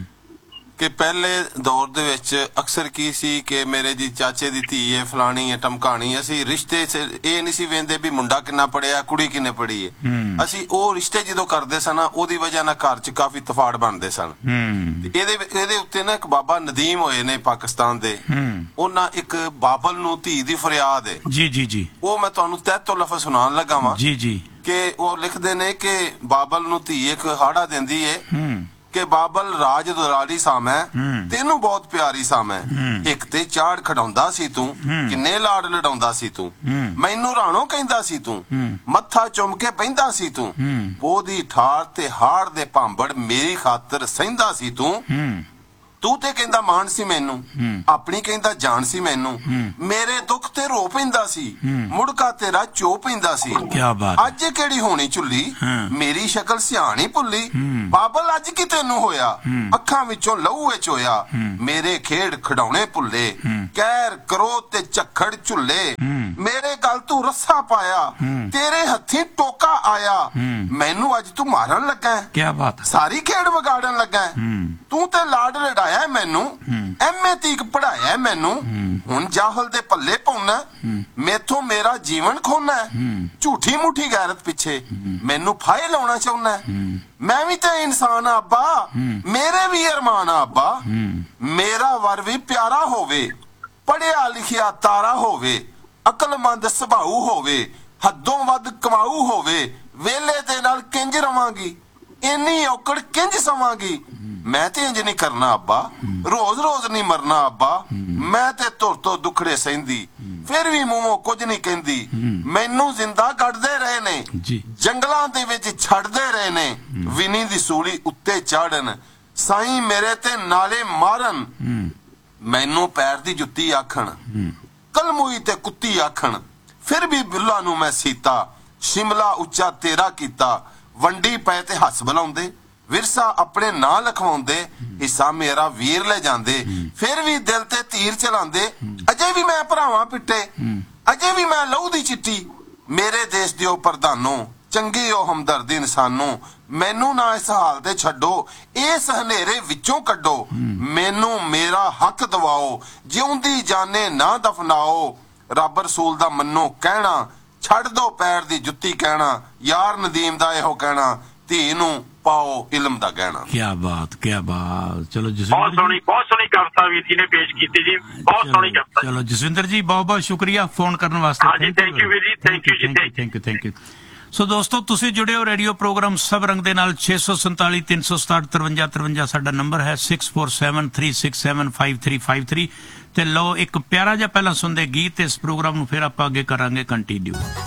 ਕਿ ਪਹਿਲੇ ਦੌਰ ਦੇ ਵਿੱਚ ਅਕਸਰ ਕੀ ਸੀ ਕਿ ਮੇਰੇ ਜੀ ਚਾਚੇ ਦੀ ਧੀ ਹੈ, ਫਲਾਣੀ ਹੈ, ਟਮਕਾਣੀ, ਅਸੀਂ ਰਿਸ਼ਤੇ ਇਹ ਨਹੀਂ ਸੀ ਵੇਂਦੇ ਵੀ ਮੁੰਡਾ ਕਿੰਨਾ ਪੜਿਆ ਕੁੜੀ ਕਿੰਨੇ ਪੜੀ ਹੈ। ਅਸੀਂ ਉਹ ਰਿਸ਼ਤੇ ਜਦੋਂ ਕਰਦੇ ਸਨ ਉਹਦੀ ਵਜ੍ਹਾ ਨਾਲ ਘਰ ਚ ਕਾਫੀ ਤਫਾੜ ਬਣਦੇ ਸਨ। ਇਹਦੇ ਇਹਦੇ ਉੱਤੇ ਨਾ ਇੱਕ ਬਾਬਾ ਨਦੀਮ ਹੋਏ ਨੇ ਪਾਕਿਸਤਾਨ ਦੇ, ਉਹਨਾਂ ਇੱਕ ਬਾਬਲ ਨੂੰ ਧੀ ਦੀ ਫਰਿਆਦ ਹੈ। ਜੀ ਜੀ ਜੀ ਉਹ ਮੈਂ ਤੁਹਾਨੂੰ ਤਹਿ ਤੋਂ ਲਫ਼ਜ਼ ਸੁਣਾਉਣ ਲੱਗਾ ਵਾਂ ਜੀ ਜੀ ਕਿ ਉਹ ਲਿਖਦੇ ਨੇ ਕਿ ਬਾਬਲ ਨੂੰ ਧੀ ਇੱਕ ਹਾੜਾ ਦਿੰਦੀ ਹੈ ਕਿ ਬਾਬਲ ਰਾਜ ਦੁਰਾਰੀ ਸਾਮੈ ਤੈਨੂੰ ਬਹੁਤ ਪਿਆਰੀ ਸਾਮੈ, ਇੱਕ ਤੇ ਚਾੜ ਖੜਾਉਂਦਾ ਸੀ ਤੂੰ, ਕਿੰਨੇ ਲਾੜ ਲੜਾਉਂਦਾ ਸੀ ਤੂੰ, ਮੈਨੂੰ ਰਾਣੋ ਕਹਿੰਦਾ ਸੀ ਤੂੰ, ਮੱਥਾ ਚੁੰਮ ਕੇ ਬਹਿੰਦਾ ਸੀ ਤੂੰ, ਉਹਦੀ ਠਾਰ ਤੇ ਹਾੜ ਦੇ ਭਾਂਬੜ ਮੇਰੀ ਖਾਤਰ ਸਹਿੰਦਾ ਸੀ ਤੂੰ, ਤੂੰ ਤੇ ਕਹਿੰਦਾ ਮਾਣ ਸੀ ਮੈਨੂੰ, ਆਪਣੀ ਕਹਿੰਦਾ ਜਾਣ ਸੀ ਮੈਨੂੰ, ਮੇਰੇ ਦੁੱਖ ਤੇ ਰੋ ਪੈਂਦਾ ਸੀ, ਮੁੜਕਾ ਤੇਰਾ ਚੋ ਪੈਂਦਾ ਸੀ, ਅੱਜ ਕਿਹੜੀ ਹੋਣੀ ਝੁੱਲੀ, ਮੇਰੀ ਸ਼ਕਲ ਸਿਆਣੀ ਭੁੱਲੀ, ਬਾਬਲ ਅੱਜ ਕੀ ਤੈਨੂੰ ਹੋਇਆ, ਅੱਖਾਂ ਵਿੱਚੋਂ ਲਹੂ ਵਿੱਚ ਹੋਇਆ, ਮੇਰੇ ਖੇਡ ਖਿਡੌਣੇ ਭੁੱਲੇ, ਕਹਿਰ ਕਰੋ ਤੇ ਝੱਖੜ ਝੁੱਲੇ, ਮੇਰੇ ਗਲ ਤੂੰ ਰੱਸਾ ਪਾਇਆ, ਤੇਰੇ ਹੱਥੀਂ ਟੋਕਾ ਆਇਆ, ਮੈਨੂੰ ਅੱਜ ਤੂੰ ਮਾਰਨ ਲੱਗਾ, ਕੀ ਬਾਤ, ਸਾਰੀ ਖੇਡ ਵਿਗਾੜਨ ਲੱਗਾ, ਤੂੰ ਤੇ ਲਾਡ ਲੜਾਇਆ ਮੈਨੂੰ, ਐਮਏ ਤੀਕ ਪੜਾਇਆ ਮੈਨੂੰ, ਹੁਣ ਜਾਹਲ ਦੇ ਪੱਲੇ ਪਾਉਣਾ, ਮੈਥੋਂ ਮੇਰਾ ਜੀਵਨ ਖੋਣਾ, ਝੂਠੀ ਮੁੱਠੀ ਗੈਰਤ ਪਿੱਛੇ ਮੈਨੂੰ ਫਾਇ ਲਾਉਣਾ ਚਾਹੁੰਦਾ, ਮੈਂ ਵੀ ਤੇ ਇਨਸਾਨ ਆ ਅੱਬਾ, ਮੇਰੇ ਵੀ ਅਰਮਾਨ ਆ ਅੱਬਾ, ਮੇਰਾ ਵਰ ਵੀ ਪਿਆਰਾ ਹੋਵੇ, ਪੜਿਆ ਲਿਖਿਆ ਤਾਰਾ ਹੋਵੇ, ਅਕਲਮੰਦ ਸੁਭਾਉ ਹੋਵੇ, ਹੱਦੋਂ ਵੱਧ ਕਮਾਊ ਹੋਵੇ, ਵੇਲੇ ਦੇ ਨਾਲ ਕਿੰਜ ਰਵਾਂਗੀ, ਇੰਨੀ ਔਕੜ ਕਿੰਜ ਸਵਾਂਗੀ, ਮੈਂ ਤੇ ਇੰਜ ਨਹੀਂ ਕਰਨਾ ਅੱਬਾ, ਰੋਜ਼ ਰੋਜ਼ ਨਹੀਂ ਮਰਨਾ ਅੱਬਾ, ਮੈਂ ਤੇ ਧੁਰ ਤੋਂ ਦੁਖੜੇ ਸਹਿੰਦੀ, ਫਿਰ ਵੀ ਮੂੰਹੋਂ ਕੁਝ ਨਹੀਂ ਕਹਿੰਦੀ, ਮੈਨੂੰ ਜ਼ਿੰਦਾ ਕੱਢਦੇ ਰਹੇ ਨੇ, ਜੰਗਲਾਂ ਦੇ ਵਿੱਚ ਛੱਡਦੇ ਰਹੇ ਨੇ, ਵਿਨੀ ਦੀ ਸੂਲੀ ਉੱਤੇ ਚਾੜਨ, ਸਾਈਂ ਮੇਰੇ ਤੇ ਨਾਲੇ ਮਾਰਨ, ਮੈਨੂੰ ਪੈਰ ਦੀ ਜੁੱਤੀ ਆਖਣ, ਕਲਮੂਈ ਤੇ ਕੁੱਤੀ ਆਖਣ, ਫਿਰ ਵੀ ਬਿੱਲਾ ਨੂੰ ਮੈਂ ਸੀਤਾ, ਸ਼ਿਮਲਾ ਉੱਚਾ ਤੇਰਾ ਕੀਤਾ, ਵੰਡੀ ਪਏ ਤੇ ਹੱਸ ਬੁਲਾਉਂਦੇ, ਵਿਰਸਾ ਆਪਣੇ ਨਾਂ ਲਿਖਵਾਉਂਦੇ, ਹਿੱਸਾ ਮੇਰਾ ਵੀਰ ਲੈ ਜਾਂਦੇ, ਫਿਰ ਵੀ ਦਿਲ ਤੇ ਤੀਰ ਚਲਾਉਂਦੇ, ਅਜੇ ਵੀ ਮੈਂ ਭਰਾਵਾਂ ਪਿੱਟੇ, ਅਜੇ ਵੀ ਮੈਂ ਲਹੂ ਦੀ ਚਿੱਟੀ, ਮੇਰੇ ਦੇਸ਼ ਦਿਓ ਪ੍ਰਧਾਨੋ, ਚੰਗੇ ਹੋ ਹਮਦਰਦ ਇਨਸਾਨੋ, ਮੈਨੂੰ ਨਾ ਇਸ ਹਾਲ ਤੇ ਛੱਡੋ, ਇਸ ਹਨੇਰੇ ਵਿੱਚੋਂ ਕੱਢੋ, ਮੈਨੂੰ ਮੇਰਾ ਹੱਕ ਦਿਵਾਓ, ਜਿਉਂਦੀ ਜਾਨੇ ਨਾ ਦਫਨਾਓ, ਰੱਬ ਰਸੂਲ ਦਾ ਮੰਨੋ ਕਹਿਣਾ, ਛੱਡ ਦੋ ਪੈਰ ਦੀ ਜੁੱਤੀ ਕਹਿਣਾ, ਯਾਰ ਨਦੀਮ ਦਾ ਇਹੋ ਕਹਿਣਾ, ਧੀ ਨੂੰ ਪਾਓ ਇਲਮ ਦਾ ਗਹਿਣਾ। ਕੀ ਬਾਤ ਕੀ ਬਾਤ। ਚਲੋ ਜਸਵਿੰਦਰ, ਬਹੁਤ ਸੋਹਣੀ ਬਹੁਤ ਸੋਹਣੀ ਕਵਿਤਾ ਵੀਰ ਜੀ ਨੇ ਪੇਸ਼ ਕੀਤੀ ਜੀ, ਬਹੁਤ ਸੋਹਣੀ ਕਵਿਤਾ। ਚਲੋ ਜਸਵਿੰਦਰ ਜੀ ਬਹੁਤ ਬਹੁਤ ਸ਼ੁਕਰੀਆ ਫੋਨ ਕਰਨ ਵਾਸਤੇ। ਹਾਂਜੀ ਥੈਂਕ ਯੂ ਵੀਰ ਜੀ, ਥੈਂਕ ਯੂ ਜੀ, ਥੈਂਕ ਯੂ ਥੈਂਕ ਯੂ। ਸੋ ਦੋਸਤੋ ਤੁਸੀਂ ਜੁੜੇ ਹੋ ਰੇਡੀਓ ਪ੍ਰੋਗਰਾਮ ਸਭ ਰੰਗ ਦੇ ਨਾਲ, ਛੇ ਸੌ ਸੰਤਾਲੀ ਤਿੰਨ ਸੌ ਸਤਾਹਠ ਤਰਵੰਜਾ ਤਰਵੰਜਾ ਸਾਡਾ ਨੰਬਰ ਹੈ, six four seven three six seven five three five three. ਤੇ ਲਓ ਇੱਕ ਪਿਆਰਾ ਜਿਹਾ ਪਹਿਲਾਂ ਸੁਣਦੇ ਗੀਤ, ਇਸ ਪ੍ਰੋਗਰਾਮ ਨੂੰ ਫਿਰ ਆਪਾਂ ਅੱਗੇ ਕਰਾਂਗੇ ਕੰਟੀਨਿਊ।